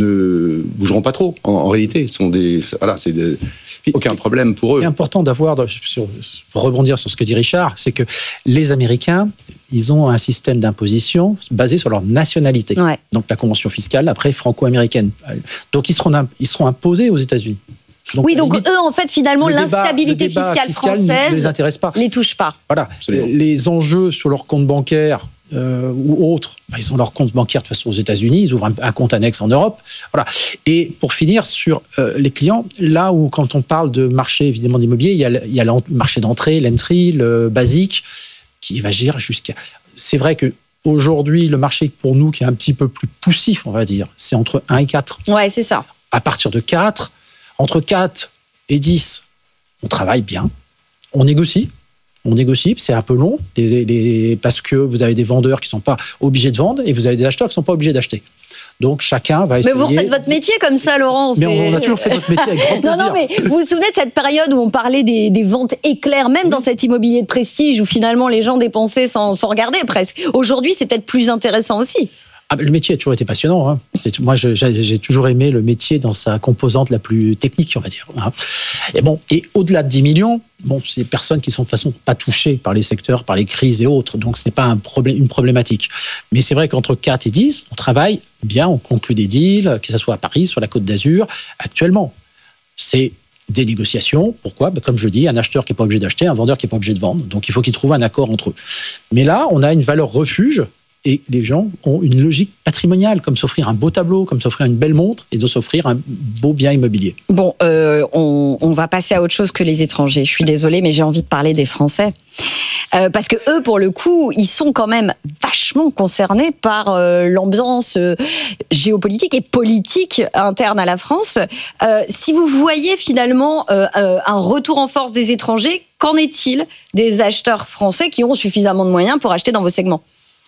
ne bougeront pas trop. En, en réalité, ce sont des, voilà, c'est des, aucun problème pour eux. Ce qui est important d'avoir, sur, pour rebondir sur ce que dit Richard, c'est que les Américains, ils ont un système d'imposition basé sur leur nationalité. Ouais. Donc la convention fiscale, après franco-américaine. Donc ils seront, ils seront imposés aux États-Unis. Donc, oui, donc limite, eux, en fait, finalement, l'instabilité débat, fiscale, fiscal française ne les intéresse pas. Les touche pas. Voilà. Absolument. Les enjeux sur leur compte bancaire euh, ou autres, bah, ils ont leur compte bancaire de toute façon aux États-Unis, ils ouvrent un, un compte annexe en Europe. Voilà. Et pour finir sur euh, les clients, là où quand on parle de marché évidemment d'immobilier, il y a, il y a le marché d'entrée, l'entry, le basique, qui va gérer jusqu'à. C'est vrai que aujourd'hui, le marché pour nous qui est un petit peu plus poussif, on va dire, c'est entre un et quatre. Ouais, c'est ça. À partir de quatre. Entre quatre et dix, on travaille bien, on négocie, on négocie, c'est un peu long, les, les, parce que vous avez des vendeurs qui ne sont pas obligés de vendre et vous avez des acheteurs qui ne sont pas obligés d'acheter. Donc chacun va essayer... Mais vous refaites votre métier comme ça, Laurent. Mais on, on a toujours fait notre métier avec grand plaisir. Non, non, mais vous vous souvenez de cette période où on parlait des, des ventes éclairs, même dans cet immobilier de prestige, où finalement les gens dépensaient sans, sans regarder presque. Aujourd'hui, c'est peut-être plus intéressant aussi. Ah, le métier a toujours été passionnant. Hein. C'est, moi, je, j'ai, j'ai toujours aimé le métier dans sa composante la plus technique, on va dire. Hein. Et bon, et au-delà de dix millions, bon, c'est des personnes qui sont de toute façon pas touchées par les secteurs, par les crises et autres. Donc, ce n'est pas un problème, une problématique. Mais c'est vrai qu'entre quatre et dix, on travaille bien, on conclut des deals, que ce soit à Paris, sur la Côte d'Azur. Actuellement, c'est des négociations. Pourquoi ? Ben, comme je dis, un acheteur qui n'est pas obligé d'acheter, un vendeur qui n'est pas obligé de vendre. Donc, il faut qu'ils trouvent un accord entre eux. Mais là, on a une valeur refuge. Et les gens ont une logique patrimoniale, comme s'offrir un beau tableau, comme s'offrir une belle montre et de s'offrir un beau bien immobilier. Bon, euh, on, on va passer à autre chose que les étrangers. Je suis désolée, mais j'ai envie de parler des Français. Euh, parce que eux, pour le coup, ils sont quand même vachement concernés par euh, l'ambiance euh, géopolitique et politique interne à la France. Euh, si vous voyez finalement euh, euh, un retour en force des étrangers, qu'en est-il des acheteurs français qui ont suffisamment de moyens pour acheter dans vos segments ?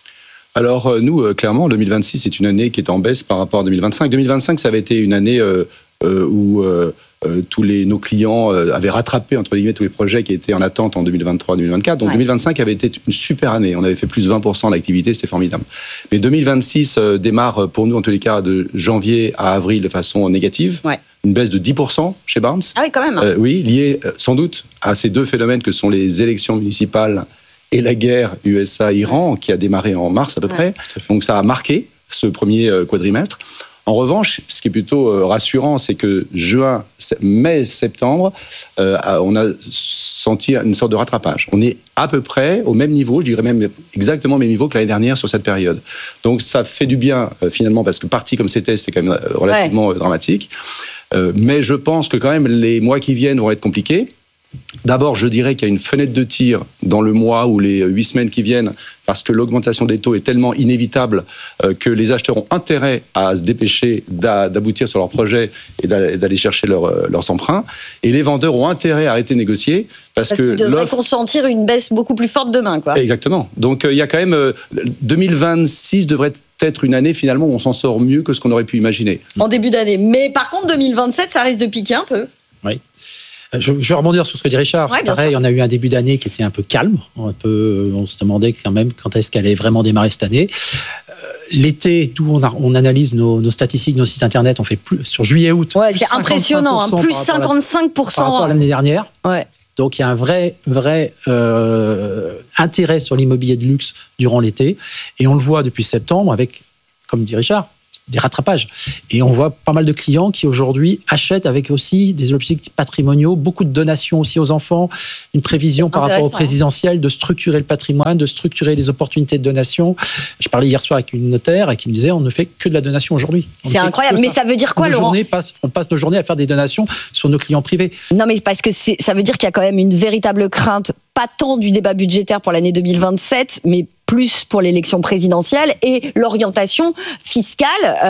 Alors nous, clairement, deux mille vingt-six, c'est une année qui est en baisse par rapport à deux mille vingt-cinq. deux mille vingt-cinq, ça avait été une année euh, où euh, tous les, nos clients avaient rattrapé, entre guillemets, tous les projets qui étaient en attente en deux mille vingt-trois deux mille vingt-quatre. Donc ouais. deux mille vingt-cinq avait été une super année. On avait fait plus de vingt pour cent d'activité, c'était formidable. Mais deux mille vingt-six euh, démarre pour nous, en tous les cas, de janvier à avril de façon négative. Ouais. Une baisse de dix pour cent chez Barnes. Ah oui, quand même. Euh, oui, liée euh, sans doute à ces deux phénomènes que sont les élections municipales et la guerre U S A-Iran qui a démarré en mars à peu près. Ouais. Donc ça a marqué ce premier quadrimestre. En revanche, ce qui est plutôt rassurant, c'est que juin, mai, septembre, euh, on a senti une sorte de rattrapage. On est à peu près au même niveau, je dirais même exactement au même niveau que l'année dernière sur cette période. Donc ça fait du bien euh, finalement, parce que parti comme c'était, c'est quand même euh, relativement ouais. dramatique. Euh, mais je pense que quand même les mois qui viennent vont être compliqués. D'abord, je dirais qu'il y a une fenêtre de tir dans le mois ou les huit semaines qui viennent, parce que l'augmentation des taux est tellement inévitable euh, que les acheteurs ont intérêt à se dépêcher d'aboutir sur leur projet et d'aller chercher leur, leurs emprunts. Et les vendeurs ont intérêt à arrêter de négocier, parce, parce que qu'ils devraient consentir une baisse beaucoup plus forte demain, quoi. Exactement. Donc euh, il y a quand même euh, deux mille vingt-six devrait être une année finalement où on s'en sort mieux que ce qu'on aurait pu imaginer. En début d'année. Mais par contre, deux mille vingt-sept, ça risque de piquer un peu. Oui. Je, je vais rebondir sur ce que dit Richard. Ouais, pareil, sûr. On a eu un début d'année qui était un peu calme. Un peu, on se demandait quand même quand est-ce qu'elle allait vraiment démarrer cette année. Euh, l'été, d'où on, a, on analyse nos, nos statistiques, nos sites internet, on fait plus sur juillet-août. Ouais, c'est impressionnant, hein, plus cinquante-cinq pour cent par rapport à l'année dernière. Ouais. Donc il y a un vrai, vrai euh, intérêt sur l'immobilier de luxe durant l'été, et on le voit depuis septembre avec, comme dit Richard, des rattrapages. Et on voit pas mal de clients qui aujourd'hui achètent avec aussi des objectifs patrimoniaux, beaucoup de donations aussi aux enfants, une prévision par rapport au présidentiel de structurer le patrimoine, de structurer les opportunités de donation. Je parlais hier soir avec une notaire et qui me disait on ne fait que de la donation aujourd'hui. C'est incroyable, mais ça veut dire quoi, nos Laurent passe, On passe nos journées à faire des donations sur nos clients privés. Non, mais parce que ça veut dire qu'il y a quand même une véritable crainte, pas tant du débat budgétaire pour l'année deux mille vingt-sept, mais plus pour l'élection présidentielle et l'orientation fiscale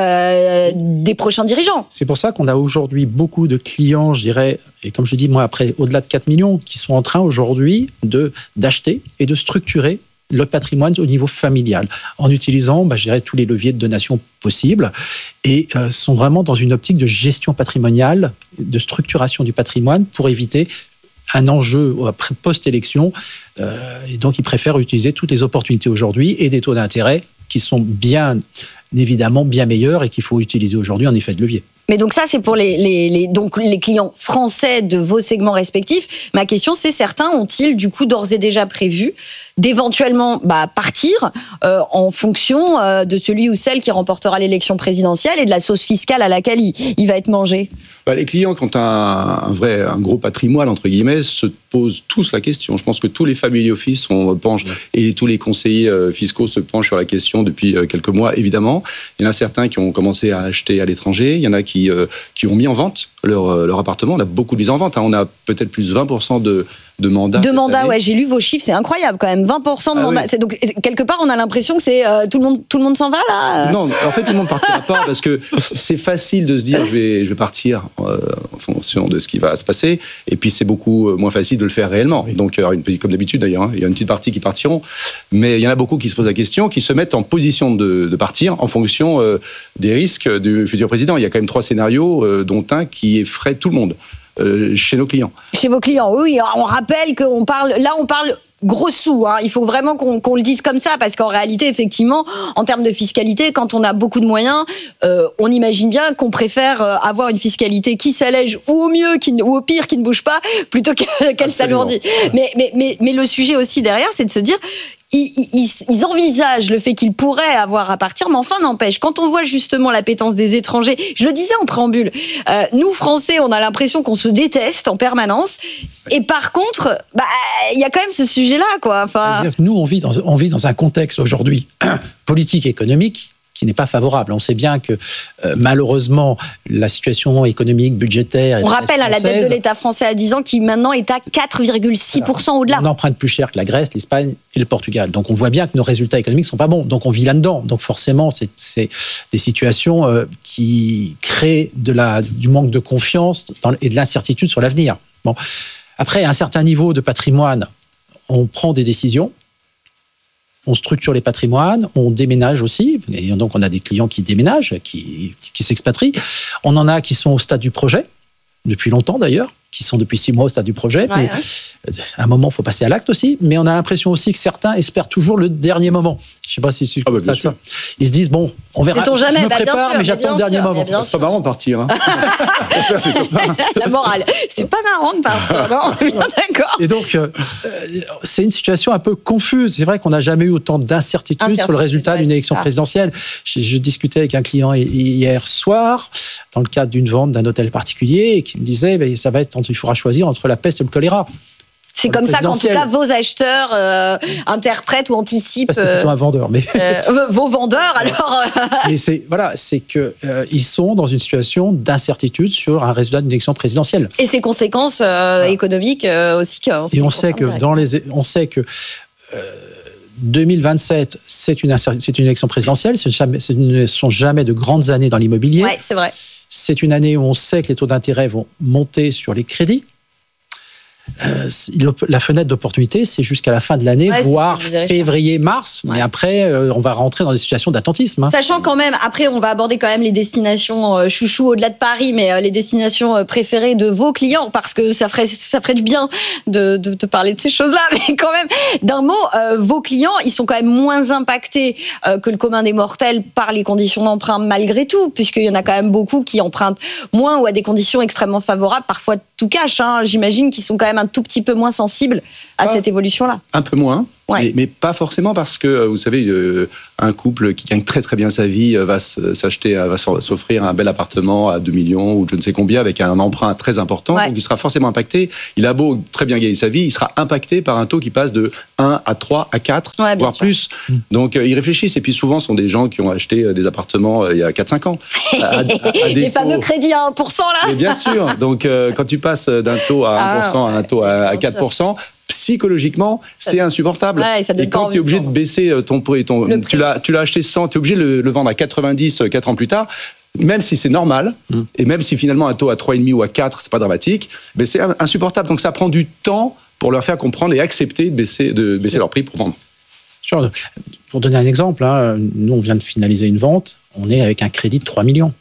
euh, des prochains dirigeants. C'est pour ça qu'on a aujourd'hui beaucoup de clients, je dirais, et comme je dis, moi, après, au-delà de quatre millions, qui sont en train aujourd'hui de, d'acheter et de structurer le patrimoine au niveau familial, en utilisant, bah, je dirais, tous les leviers de donation possibles, et euh, sont vraiment dans une optique de gestion patrimoniale, de structuration du patrimoine pour éviter un enjeu post-élection, euh, et donc ils préfèrent utiliser toutes les opportunités aujourd'hui et des taux d'intérêt qui sont bien évidemment bien meilleurs et qu'il faut utiliser aujourd'hui en effet de levier. Mais donc ça, c'est pour les, les, les, donc les clients français de vos segments respectifs. Ma question, c'est certains ont-ils du coup d'ores et déjà prévu d'éventuellement bah, partir euh, en fonction euh, de celui ou celle qui remportera l'élection présidentielle et de la sauce fiscale à laquelle il, il va être mangé? Bah, les clients qui ont un, un vrai, un gros patrimoine, entre guillemets, se posent tous la question. Je pense que tous les family office on penche, et tous les conseillers euh, fiscaux se penchent sur la question depuis euh, quelques mois, évidemment. Il y en a certains qui ont commencé à acheter à l'étranger, il y en a qui, euh, qui ont mis en vente leur, euh, leur appartement. On a beaucoup de mises en vente, hein. On a peut-être plus vingt pour cent de de mandats. De mandats, ouais, j'ai lu vos chiffres, c'est incroyable quand même, vingt pour cent de ah mandats. Oui. C'est donc quelque part, on a l'impression que c'est euh, tout le monde, tout le monde s'en va là. Non, en fait, tout le monde partira pas parce que c'est facile de se dire je vais, je vais partir euh, en fonction de ce qui va se passer, et puis c'est beaucoup moins facile de le faire réellement. Oui. Donc, alors, une, comme d'habitude d'ailleurs, hein, il y a une petite partie qui partiront, mais il y en a beaucoup qui se posent la question, qui se mettent en position de, de partir en fonction euh, des risques du futur président. Il y a quand même trois scénarios, euh, dont un qui effraie tout le monde. Euh, chez nos clients. Chez vos clients, oui. On rappelle qu'on parle, là, on parle gros sous. Hein. Il faut vraiment qu'on, qu'on le dise comme ça, parce qu'en réalité, effectivement, en termes de fiscalité, quand on a beaucoup de moyens, euh, on imagine bien qu'on préfère avoir une fiscalité qui s'allège, ou au mieux, qui, ou au pire, qui ne bouge pas, plutôt qu'elle s'alourdit. Mais, mais, mais, mais le sujet aussi derrière, c'est de se dire, Ils, ils, ils envisagent le fait qu'ils pourraient avoir à partir, mais enfin n'empêche, quand on voit justement l'appétence des étrangers, je le disais en préambule, euh, nous Français, on a l'impression qu'on se déteste en permanence, et par contre, bah, il y a quand même ce sujet-là, quoi. Enfin... Nous, on vit dans, on vit dans un contexte aujourd'hui politique et économique qui n'est pas favorable. On sait bien que euh, malheureusement la situation économique, budgétaire... On rappelle à la dette de l'État français à dix ans qui maintenant est à quatre virgule six pour cent au-delà. On emprunte plus cher que la Grèce, l'Espagne et le Portugal. Donc on voit bien que nos résultats économiques ne sont pas bons. Donc on vit là-dedans. Donc forcément, c'est, c'est des situations euh, qui créent de la, du manque de confiance dans, et de l'incertitude sur l'avenir. Bon. Après, à un certain niveau de patrimoine, on prend des décisions. On structure les patrimoines, on déménage aussi, et donc on a des clients qui déménagent, qui, qui s'expatrient. On en a qui sont au stade du projet, depuis longtemps d'ailleurs, qui sont depuis six mois au stade du projet. Ouais, mais ouais. À un moment, il faut passer à l'acte aussi. Mais on a l'impression aussi que certains espèrent toujours le dernier moment. Je ne sais pas si c'est ah bah, ça, ça. Ils se disent, bon, on verra. C'est-on jamais, je me bah, prépare, sûr, mais j'attends le dernier sûr, moment. C'est pas marrant de partir. Hein. La morale. C'est pas marrant de partir, non, on est bien d'accord. Et donc, euh, c'est une situation un peu confuse. C'est vrai qu'on n'a jamais eu autant d'incertitudes Incertitude, sur le résultat ouais, d'une élection présidentielle. Je, je discutais avec un client hier soir, dans le cadre d'une vente d'un hôtel particulier, et qui me disait, bah, ça va être, il faudra choisir entre la peste et le choléra. C'est comme ça qu'en tout cas vos acheteurs euh, interprètent ou anticipent. C'est plutôt un vendeur, mais euh, vos vendeurs alors. Mais c'est voilà, c'est que euh, ils sont dans une situation d'incertitude sur un résultat d'une élection présidentielle. Et ses conséquences euh, voilà. économiques euh, aussi. Et on sait que dans les, on sait que euh, deux mille vingt-sept, c'est une c'est une élection présidentielle. Ce ne sont jamais de grandes années dans l'immobilier. Ouais, c'est vrai. C'est une année où on sait que les taux d'intérêt vont monter sur les crédits. Euh, la fenêtre d'opportunité, c'est jusqu'à la fin de l'année, ouais, voire février-mars. Ouais. Mais après, euh, on va rentrer dans des situations d'attentisme. Hein. Sachant quand même, après, on va aborder quand même les destinations euh, chouchou au-delà de Paris, mais euh, les destinations euh, préférées de vos clients, parce que ça ferait, ça ferait du bien de, de, de parler de ces choses-là. Mais quand même, d'un mot, euh, vos clients, ils sont quand même moins impactés euh, que le commun des mortels par les conditions d'emprunt malgré tout, puisqu'il y en a quand même beaucoup qui empruntent moins ou à des conditions extrêmement favorables, parfois tout cash. Hein. J'imagine qu'ils sont quand même un tout petit peu moins sensibles à ah, cette évolution-là. Un peu moins, ouais. mais, mais pas forcément parce que, vous savez, euh, un couple qui gagne très très bien sa vie va s'acheter, va s'offrir un bel appartement à deux millions ou je ne sais combien avec un emprunt très important, ouais. donc il sera forcément impacté. Il a beau très bien gagner sa vie, il sera impacté par un taux qui passe de un à trois à quatre, ouais, voire sûr. plus. Donc euh, ils réfléchissent, et puis souvent ce sont des gens qui ont acheté des appartements euh, il y a quatre cinq ans. à, à, à Les défaut... fameux crédits à un pour cent là. Et bien sûr, donc euh, quand tu passes d'un taux à un pour cent ah, à un taux à, à quatre pour cent, psychologiquement, ça, c'est insupportable. Ouais, ça et quand tu es obligé de baisser ton prix, ton, ton tu l'as, tu l'as acheté cent, tu es obligé de le, le vendre à quatre-vingt-dix quatre ans plus tard, même si c'est normal, mmh. et même si finalement un taux à trois virgule cinq ou à quatre, c'est pas dramatique, mais c'est insupportable. Donc ça prend du temps pour leur faire comprendre et accepter de baisser, de baisser leur prix pour vendre. Sure. Pour donner un exemple, hein, nous on vient de finaliser une vente, on est avec un crédit de trois millions.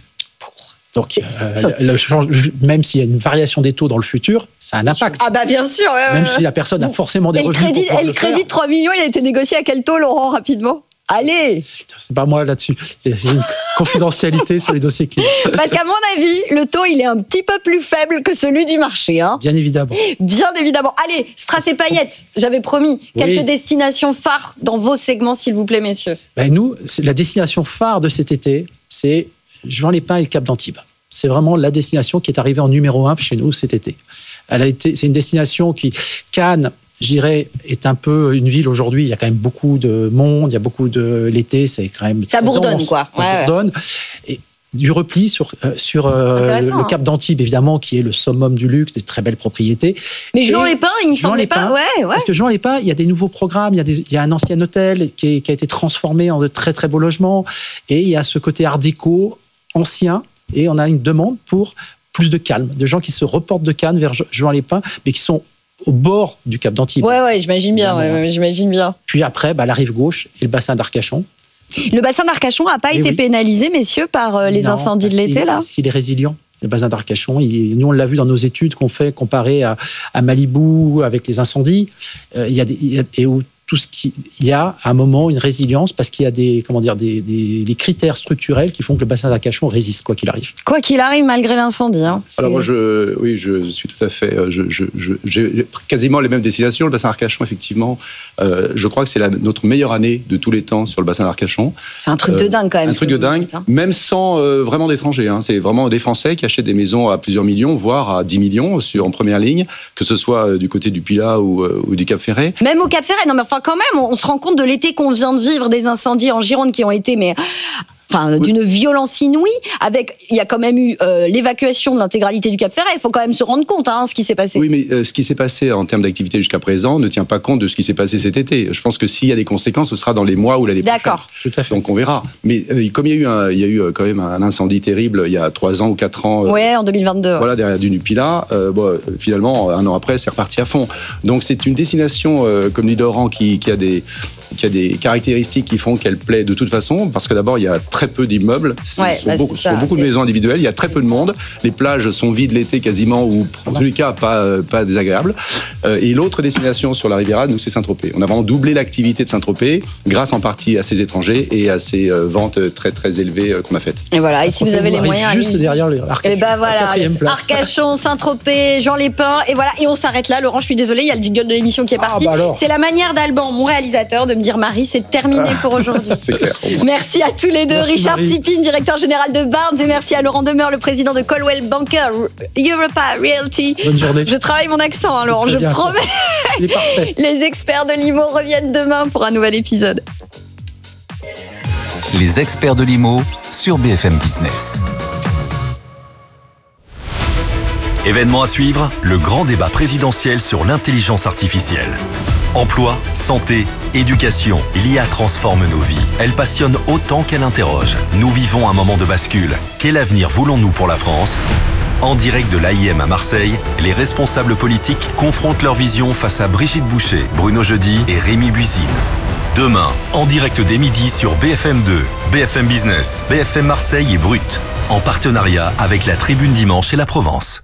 Donc, euh, le, le, même s'il y a une variation des taux dans le futur, ça a un impact. Ah bah bien sûr. Ouais, même ouais. si la personne a forcément des et revenus. Le crédit, pour et le, le crédit de trois millions, il a été négocié à quel taux, Laurent, rapidement ? Allez ! C'est pas moi là-dessus. Il y a une confidentialité sur les dossiers clients. Parce qu'à mon avis, le taux, il est un petit peu plus faible que celui du marché. Hein. Bien évidemment. Bien évidemment. Allez, Strass et Paillettes, j'avais promis. Quelques oui. destinations phares dans vos segments, s'il vous plaît, messieurs. Ben nous, la destination phare de cet été, c'est Juan-les-Pins et le Cap d'Antibes. C'est vraiment la destination qui est arrivée en numéro un chez nous cet été. Elle a été, c'est une destination qui, Cannes, je dirais, est un peu une ville aujourd'hui. Il y a quand même beaucoup de monde, il y a beaucoup de l'été, c'est quand même ça bourdonne dense, quoi. Ça ouais, bourdonne. Ouais. Et du repli sur euh, sur euh, le, le Cap d'Antibes évidemment, qui est le summum du luxe, des très belles propriétés. Mais Juan-les-Pins, il me semblait pas. Ouais, ouais. Parce que Juan-les-Pins, il y a des nouveaux programmes, il y a, des, il y a un ancien hôtel qui, est, qui a été transformé en de très très beaux logements, et il y a ce côté art déco ancien. Et on a une demande pour plus de calme, de gens qui se reportent de Cannes vers Juan-les-Pins, mais qui sont au bord du Cap d'Antibes. Ouais, ouais, j'imagine bien, ouais, ouais, j'imagine bien. Puis après, bah, la rive gauche et le bassin d'Arcachon. Le bassin d'Arcachon n'a pas et été oui. pénalisé, messieurs, par euh, les non, incendies de l'été, là ? Parce qu'il est résilient. Le bassin d'Arcachon, il, nous on l'a vu dans nos études qu'on fait comparé à, à Malibu avec les incendies. Euh, il y a des, il y a, et où tout ce qu'il y a à un moment une résilience parce qu'il y a des comment dire des, des, des critères structurels qui font que le bassin d'Arcachon résiste quoi qu'il arrive. Quoi qu'il arrive malgré l'incendie. Hein, Alors moi je oui je suis tout à fait je, je, je, j'ai quasiment les mêmes destinations. Le bassin d'Arcachon effectivement euh, je crois que c'est la, notre meilleure année de tous les temps sur le bassin d'Arcachon. C'est un truc euh, de dingue quand même. Un truc de dingue hein. Même sans euh, vraiment d'étrangers. Hein. C'est vraiment des Français qui achètent des maisons à plusieurs millions voire à dix millions sur en première ligne, que ce soit du côté du Pilat ou, euh, ou du Cap Ferret. Même au Cap Ferret non mais enfin quand même, on se rend compte de l'été qu'on vient de vivre, des incendies en Gironde qui ont été mais enfin oui. d'une violence inouïe. Avec, il y a quand même eu euh, l'évacuation de l'intégralité du Cap Ferret. Il faut quand même se rendre compte, hein, ce qui s'est passé. Oui, mais euh, ce qui s'est passé en termes d'activité jusqu'à présent ne tient pas compte de ce qui s'est passé cet été. Je pense que s'il y a des conséquences, ce sera dans les mois ou l'année prochaine. D'accord. Tout à fait. Donc on verra. Mais euh, comme il y a eu, un, il y a eu quand même un incendie terrible il y a trois ans ou quatre ans. Euh, ouais, en deux mille vingt-deux. Voilà, derrière du Pilat. Euh, bon, finalement, un an après, c'est reparti à fond. Donc c'est une destination, euh, comme dit Laurent, qui, qui a des qui a des caractéristiques qui font qu'elle plaît de toute façon, parce que d'abord il y a très peu d'immeubles, ce ouais, sont, bah beaucoup, ça, sont beaucoup de maisons individuelles, il y a très peu de monde, les plages sont vides l'été quasiment, ou en tous les cas pas, pas désagréables. Euh, et l'autre destination sur la Riviera, nous c'est Saint-Tropez. On a vraiment doublé l'activité de Saint-Tropez, grâce en partie à ces étrangers et à ces euh, ventes très très élevées euh, qu'on a faites. Et voilà, et si vous avez les moyens... Juste allez, derrière le Arcachon. Et ben voilà, Arcachon, Saint-Tropez, Juan-les-Pins, et voilà, et on s'arrête là. Laurent, je suis désolée, il y a le jingle de l'émission qui est parti. Ah bah c'est la manière d'Alban, mon réalisateur, de me dire Marie, c'est terminé pour aujourd'hui. C'est clair. Merci à tous les deux. Merci, Richard Marie. Sipin, directeur général de Barnes, et merci à Laurent Demeure, le président de Coldwell Banker Europa Realty. Bonne journée. Je travaille mon accent, hein, Laurent, Très je bien. promets. Il est parfait. Les experts de l'I M O reviennent demain pour un nouvel épisode. Les experts de l'I M O sur B F M Business. Événement à suivre, le grand débat présidentiel sur l'intelligence artificielle. Emploi, santé, éducation, l'I A transforme nos vies. Elle passionne autant qu'elle interroge. Nous vivons un moment de bascule. Quel avenir voulons-nous pour la France ? En direct de l'A I M à Marseille, les responsables politiques confrontent leur vision face à Brigitte Boucher, Bruno Jeudi et Rémi Buisine. Demain, en direct dès midi sur B F M deux, B F M Business, B F M Marseille et Brut, en partenariat avec la Tribune Dimanche et la Provence.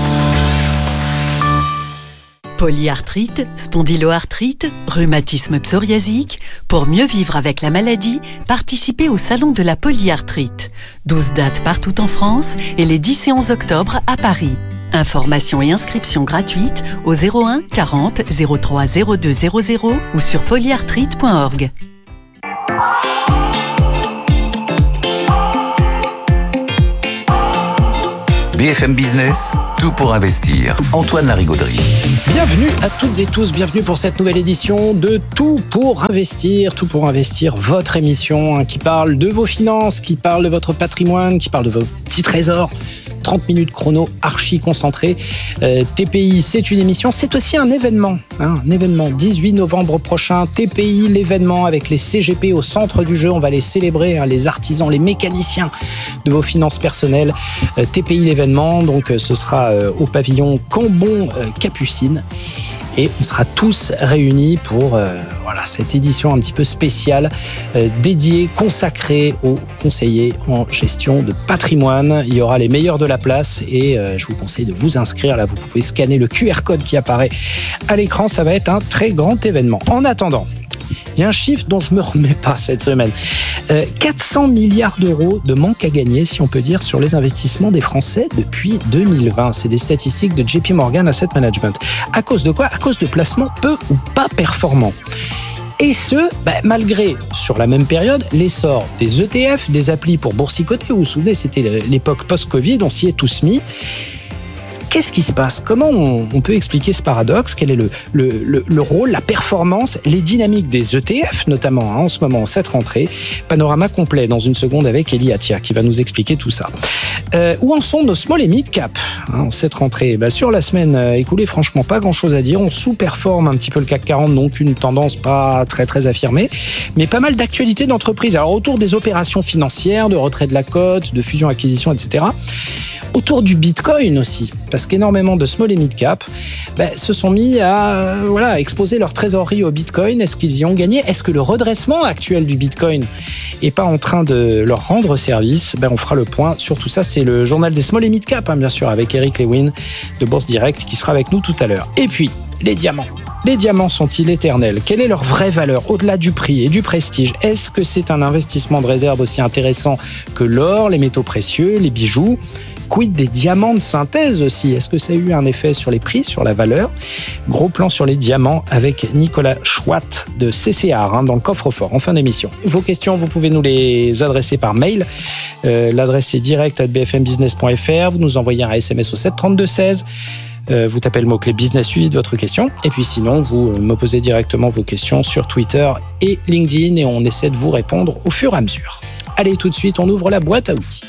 Polyarthrite, spondyloarthrite, rhumatisme psoriasique. Pour mieux vivre avec la maladie, participez au Salon de la polyarthrite. douze dates partout en France et les dix et onze octobre à Paris. Information et inscription gratuite au zéro un quarante zéro trois zéro deux zéro zéro ou sur polyarthrite point org. B F M Business, tout pour investir. Antoine Larigauderie. Bienvenue à toutes et tous, bienvenue pour cette nouvelle édition de Tout pour investir. Tout pour investir, votre émission hein, qui parle de vos finances, qui parle de votre patrimoine, qui parle de vos petits trésors. trente minutes chrono archi concentré. Euh, T P I, c'est une émission, c'est aussi un événement. Hein, un événement, dix-huit novembre prochain, T P I, l'événement avec les C G P au centre du jeu. On va les célébrer, hein, les artisans, les mécaniciens de vos finances personnelles. Euh, T P I, l'événement, donc euh, ce sera euh, au pavillon Cambon-Capucine. Et on sera tous réunis pour euh, voilà, cette édition un petit peu spéciale euh, dédiée, consacrée aux conseillers en gestion de patrimoine. Il y aura les meilleurs de la place et euh, je vous conseille de vous inscrire. Là, vous pouvez scanner le Q R code qui apparaît à l'écran. Ça va être un très grand événement. En attendant, il y a un chiffre dont je ne me remets pas cette semaine. Euh, quatre cents milliards d'euros de manque à gagner, si on peut dire, sur les investissements des Français depuis deux mille vingt. C'est des statistiques de J P Morgan Asset Management. À cause de quoi ? À cause de placements peu ou pas performants. Et ce, bah, malgré, sur la même période, l'essor des E T F, des applis pour boursicoter. Vous vous souvenez, c'était l'époque post-Covid, on s'y est tous mis. Qu'est-ce qui se passe ? Comment on, on peut expliquer ce paradoxe ? Quel est le, le, le, le rôle, la performance, les dynamiques des E T F, notamment hein, en ce moment, cette rentrée ? Panorama complet dans une seconde avec Elie Attia qui va nous expliquer tout ça. Euh, où en sont nos small et mid cap hein, cette rentrée ? Bah, sur la semaine euh, écoulée, franchement, pas grand-chose à dire. On sous-performe un petit peu le C A C quarante, donc une tendance pas très très affirmée, mais pas mal d'actualités d'entreprise. Alors autour des opérations financières, de retrait de la cote, de fusion-acquisition, et cetera. Autour du Bitcoin aussi, parce qu'énormément de small et mid cap ben, se sont mis à euh, voilà, exposer leur trésorerie au Bitcoin. Est-ce qu'ils y ont gagné ? Est-ce que le redressement actuel du Bitcoin n'est pas en train de leur rendre service ? Ben, on fera le point sur tout ça. C'est le journal des small et mid cap, hein, bien sûr, avec Eric Lewin de Bourse Direct qui sera avec nous tout à l'heure. Et puis, les diamants. Les diamants sont-ils éternels ? Quelle est leur vraie valeur au-delà du prix et du prestige ? Est-ce que c'est un investissement de réserve aussi intéressant que l'or, les métaux précieux, les bijoux ? Quid des diamants de synthèse aussi ? Est-ce que ça a eu un effet sur les prix, sur la valeur ? Gros plan sur les diamants avec Nicolas Chouat de C C A R hein, dans le coffre-fort en fin d'émission. Vos questions, vous pouvez nous les adresser par mail. Euh, l'adresse est direct arobase b f m business point f r. Vous nous envoyez un S M S au sept trente-deux seize. Euh, vous tapez le mot-clé business suivi de votre question. Et puis sinon, vous euh, me posez directement vos questions sur Twitter et LinkedIn et on essaie de vous répondre au fur et à mesure. Allez, tout de suite, on ouvre la boîte à outils.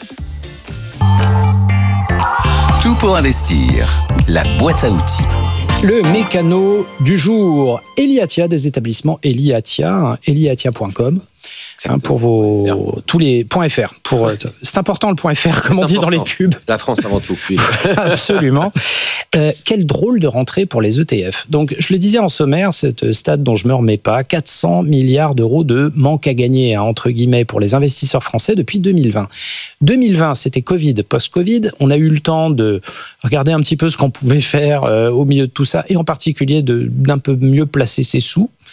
Tout pour investir, la boîte à outils. Le mécano du jour, Elie Attia des établissements Elie Attia, elie attia point com. Hein, pour vos tous les .fr pour c'est important le .fr comme on dit dans les pubs. La France avant tout. Oui. Absolument. Euh, quel drôle de rentrée pour les E T F. Donc je le disais en sommaire, cette stade dont je me remets pas, quatre cents milliards d'euros de manque à gagner hein, entre guillemets pour les investisseurs français depuis deux mille vingt. deux mille vingt, c'était Covid, post-Covid. On a eu le temps de regarder un petit peu ce qu'on pouvait faire euh, au milieu de tout ça et en particulier de d'un peu mieux placer ses sous.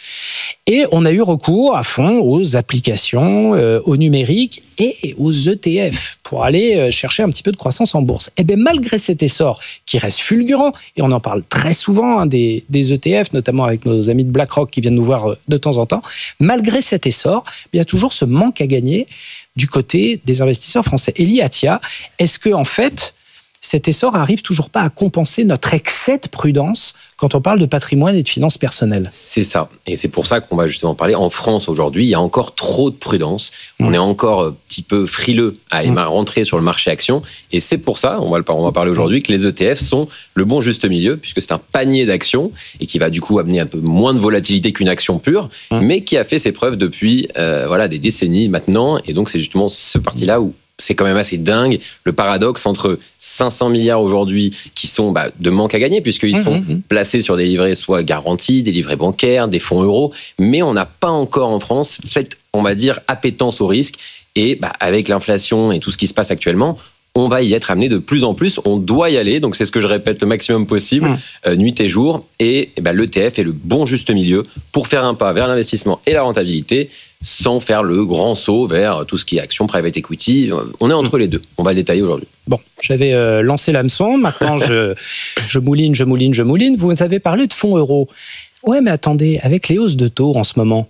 Et on a eu recours à fond aux applications, euh, au numérique et aux E T F pour aller chercher un petit peu de croissance en bourse. Et bien malgré cet essor qui reste fulgurant, et on en parle très souvent hein, des, des E T F, notamment avec nos amis de BlackRock qui viennent nous voir de temps en temps, malgré cet essor, il y a toujours ce manque à gagner du côté des investisseurs français. Elie Attia, est-ce que en fait, cet essor arrive toujours pas à compenser notre excès de prudence quand on parle de patrimoine et de finances personnelles? C'est ça. Et c'est pour ça qu'on va justement parler. En France, aujourd'hui, il y a encore trop de prudence. Mmh. On est encore un petit peu frileux à aller mmh. rentrer sur le marché action. Et c'est pour ça, on va, le, on va parler aujourd'hui, que les E T F sont le bon juste milieu, puisque c'est un panier d'actions et qui va du coup amener un peu moins de volatilité qu'une action pure, mmh. mais qui a fait ses preuves depuis euh, voilà, des décennies maintenant. Et donc, c'est justement ce parti-là où c'est quand même assez dingue, le paradoxe entre cinq cents milliards aujourd'hui qui sont bah, de manque à gagner, puisqu'ils mmh, sont mmh. placés sur des livrets soit garantis, des livrets bancaires, des fonds euros, mais on n'a pas encore en France cette, on va dire, appétence au risque. Et bah, avec l'inflation et tout ce qui se passe actuellement, on va y être amené de plus en plus, on doit y aller, donc c'est ce que je répète le maximum possible, mmh. euh, nuit et jour, et, et bah, l'E T F est le bon juste milieu pour faire un pas vers l'investissement et la rentabilité, sans faire le grand saut vers tout ce qui est action, private equity. On est entre mmh. les deux, on va le détailler aujourd'hui. Bon, j'avais euh, lancé l'hameçon, maintenant je, je mouline, je mouline, je mouline, vous avez parlé de fonds euros. Ouais, mais attendez, avec les hausses de taux en ce moment,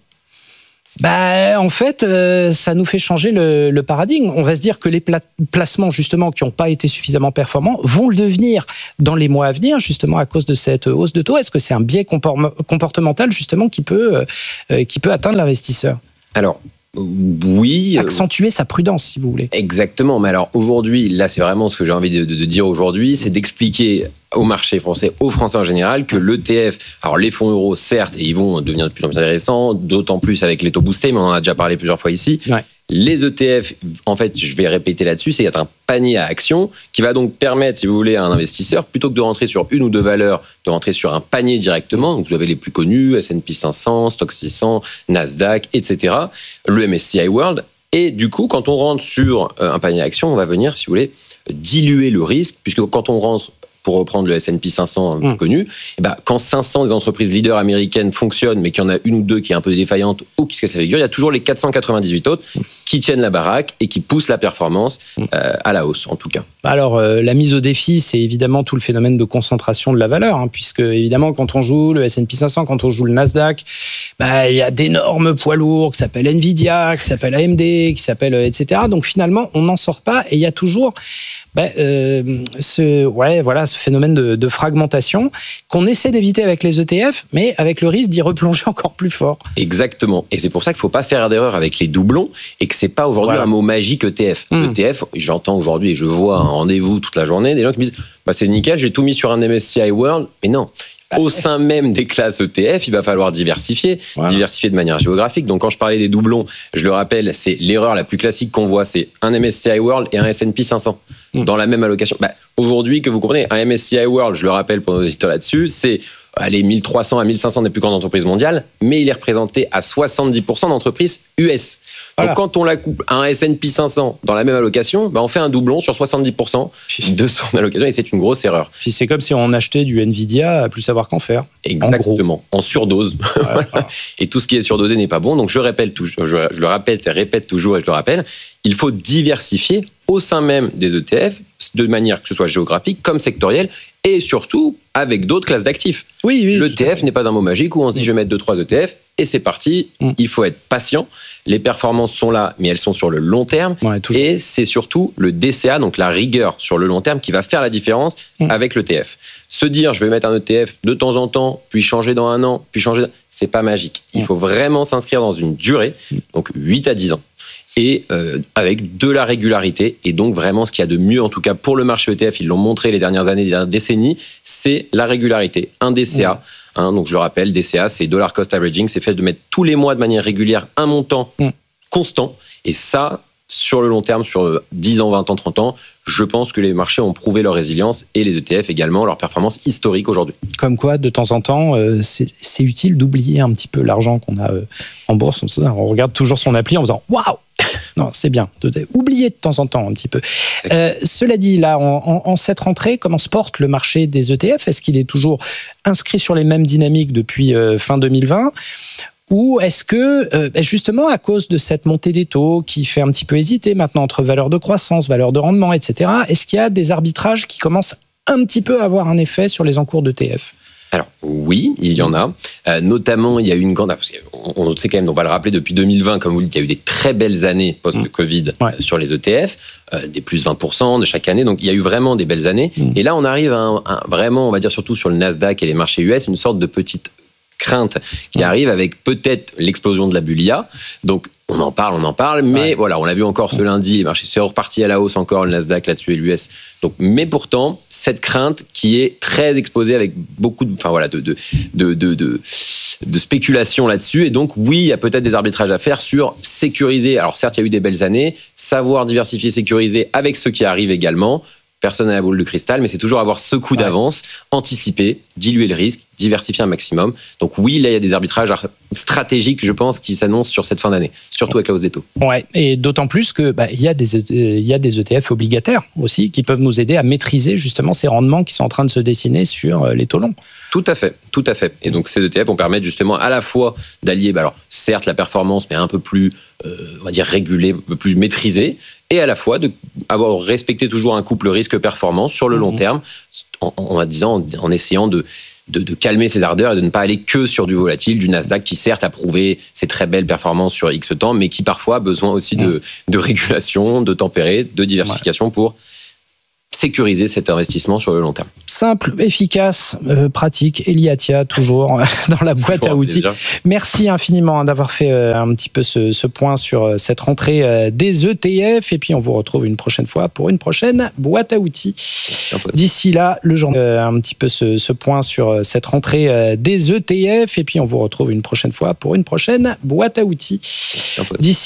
bah, en fait, euh, ça nous fait changer le, le paradigme. On va se dire que les pla- placements, justement, qui n'ont pas été suffisamment performants, vont le devenir dans les mois à venir, justement, à cause de cette hausse de taux. Est-ce que c'est un biais compor- comportemental, justement, qui peut, euh, qui peut atteindre l'investisseur ? Alors, oui. Accentuer sa prudence, si vous voulez. Exactement. Mais alors, aujourd'hui, là, c'est vraiment ce que j'ai envie de, de, de dire aujourd'hui, c'est d'expliquer au marché français, aux Français en général, que l'E T F, alors les fonds euros, certes, et ils vont devenir de plus en plus intéressants, d'autant plus avec les taux boostés, mais on en a déjà parlé plusieurs fois ici. Ouais. Les E T F, en fait, je vais répéter là-dessus, c'est qu'il y a un panier à actions qui va donc permettre, si vous voulez, à un investisseur, plutôt que de rentrer sur une ou deux valeurs, de rentrer sur un panier directement. Donc, vous avez les plus connus, S and P cinq cents, Stoxx six cents, Nasdaq, et cetera, le M S C I World. Et du coup, quand on rentre sur un panier à actions, on va venir, si vous voulez, diluer le risque, puisque quand on rentre, pour reprendre le S and P cinq cents mmh. connu, et ben, quand cinq cents des entreprises leaders américaines fonctionnent, mais qu'il y en a une ou deux qui est un peu défaillante ou qui se casse la figure, il y a toujours les quatre cent quatre-vingt-dix-huit autres mmh. qui tiennent la baraque et qui poussent la performance mmh. euh, à la hausse, en tout cas. Alors, euh, la mise au défi, c'est évidemment tout le phénomène de concentration de la valeur, hein, puisque, évidemment, quand on joue le S and P cinq cents, quand on joue le Nasdaq, bah, il y a d'énormes poids lourds qui s'appellent Nvidia, qui s'appellent A M D, qui s'appellent et cetera. Donc, finalement, on n'en sort pas et il y a toujours bah, euh, ce, ouais, voilà, ce phénomène de, de fragmentation qu'on essaie d'éviter avec les E T F, mais avec le risque d'y replonger encore plus fort. Exactement. Et c'est pour ça qu'il ne faut pas faire d'erreur avec les doublons et que ce n'est pas aujourd'hui voilà. un mot magique E T F. Mmh. E T F, j'entends aujourd'hui et je vois un rendez-vous toute la journée, des gens qui me disent bah, c'est nickel, j'ai tout mis sur un M S C I World. Mais non. Au sein même des classes E T F, il va falloir diversifier, voilà. diversifier de manière géographique. Donc, quand je parlais des doublons, je le rappelle, c'est l'erreur la plus classique qu'on voit, c'est un M S C I World et un S and P cinq cents mmh. dans la même allocation. Bah, aujourd'hui, que vous comprenez, un M S C I World, je le rappelle pour nos auditeurs là-dessus, c'est allez, mille trois cents à mille cinq cents des plus grandes entreprises mondiales, mais il est représenté à soixante-dix pour cent d'entreprises U S. Voilà. Donc, quand on la coupe à un S and P cinq cents dans la même allocation, bah on fait un doublon sur soixante-dix pour cent de son allocation et c'est une grosse erreur. Puis c'est comme si on achetait du Nvidia à plus savoir qu'en faire. Exactement, en, en surdose. Ouais, voilà. Et tout ce qui est surdosé n'est pas bon. Donc je répète, je, je le répète et répète toujours et je le rappelle, il faut diversifier au sein même des E T F de manière que ce soit géographique comme sectorielle et surtout avec d'autres classes d'actifs. Oui, oui. L'E T F n'est pas un mot magique où on se dit je vais mettre deux trois E T F et c'est parti. Mm. Il faut être patient. Les performances sont là, mais elles sont sur le long terme. Ouais, et c'est surtout le D C A, donc la rigueur sur le long terme, qui va faire la différence mmh. avec l'E T F. Se dire, je vais mettre un E T F de temps en temps, puis changer dans un an, puis changer... C'est pas magique. Il mmh. faut vraiment s'inscrire dans une durée, donc huit à dix ans, et euh, avec de la régularité. Et donc vraiment, ce qu'il y a de mieux, en tout cas pour le marché E T F, ils l'ont montré les dernières années, les dernières décennies, c'est la régularité. Un D C A, mmh. Hein, donc je le rappelle, D C A, c'est Dollar Cost Averaging, c'est fait de mettre tous les mois de manière régulière un montant mm. constant. Et ça, sur le long terme, sur dix ans, vingt ans, trente ans, je pense que les marchés ont prouvé leur résilience et les E T F également, leur performance historique aujourd'hui. Comme quoi, de temps en temps, euh, c'est, c'est utile d'oublier un petit peu l'argent qu'on a euh, en bourse. On regarde toujours son appli en faisant « Waouh !» Non, c'est bien. Oubliez de temps en temps un petit peu. Euh, cela dit, là, en, en, en cette rentrée, comment se porte le marché des E T F ? Est-ce qu'il est toujours inscrit sur les mêmes dynamiques depuis euh, fin deux mille vingt ? Ou est-ce que, euh, justement, à cause de cette montée des taux qui fait un petit peu hésiter maintenant entre valeur de croissance, valeur de rendement, et cetera, est-ce qu'il y a des arbitrages qui commencent un petit peu à avoir un effet sur les encours d'E T F ? Alors oui, il y en a. Euh, notamment, il y a eu une grande... Parce qu'on on sait quand même, on va le rappeler, depuis deux mille vingt, comme vous le dites, il y a eu des très belles années post-Covid mmh. ouais. sur les E T F, euh, des plus vingt pour cent de chaque année. Donc il y a eu vraiment des belles années. Mmh. Et là, on arrive à un, un, vraiment, on va dire surtout sur le Nasdaq et les marchés U S, une sorte de petite crainte qui arrive avec peut-être l'explosion de la bulle I A. Donc, on en parle, on en parle, mais ouais. voilà, on l'a vu encore ce lundi, les marchés sont repartis à la hausse encore, le Nasdaq là-dessus et l'U S. Donc, mais pourtant, cette crainte qui est très exposée avec beaucoup de, enfin voilà, de, de, de, de, de, de spéculation là-dessus. Et donc, oui, il y a peut-être des arbitrages à faire sur sécuriser. Alors, certes, il y a eu des belles années, savoir diversifier, sécuriser avec ce qui arrive également. Personne n'a la boule de cristal, mais c'est toujours avoir ce coup ouais. d'avance, anticiper, diluer le risque, diversifier un maximum. Donc oui, là, il y a des arbitrages stratégiques, je pense, qui s'annoncent sur cette fin d'année, surtout avec la hausse des taux. Ouais, et d'autant plus que bah, il y a des il y a des E T F obligataires aussi qui peuvent nous aider à maîtriser justement ces rendements qui sont en train de se dessiner sur les taux longs. Tout à fait, tout à fait. Et donc ces E T F vont permettre justement à la fois d'allier, bah, alors certes la performance, mais un peu plus, euh, on va dire régulée, un peu plus maîtrisée, et à la fois de avoir respecté toujours un couple risque-performance sur le long mmh. terme, en, en, en disant, en essayant de De, de calmer ses ardeurs et de ne pas aller que sur du volatile, du Nasdaq qui certes a prouvé ses très belles performances sur X temps, mais qui parfois a besoin aussi de, de régulation, de tempérer, de diversification ouais. pour sécuriser cet investissement sur le long terme. Simple, efficace, euh, pratique. Elie Attia, toujours dans la boîte toujours à outils. Plaisir. Merci infiniment d'avoir fait euh, un petit peu ce, ce point sur euh, cette rentrée euh, des E T F. Et puis, on vous retrouve une prochaine fois pour une prochaine boîte à outils. D'ici là, le journal, euh, un petit peu ce, ce point sur euh, cette rentrée euh, des E T F. Et puis, on vous retrouve une prochaine fois pour une prochaine boîte à outils. D'ici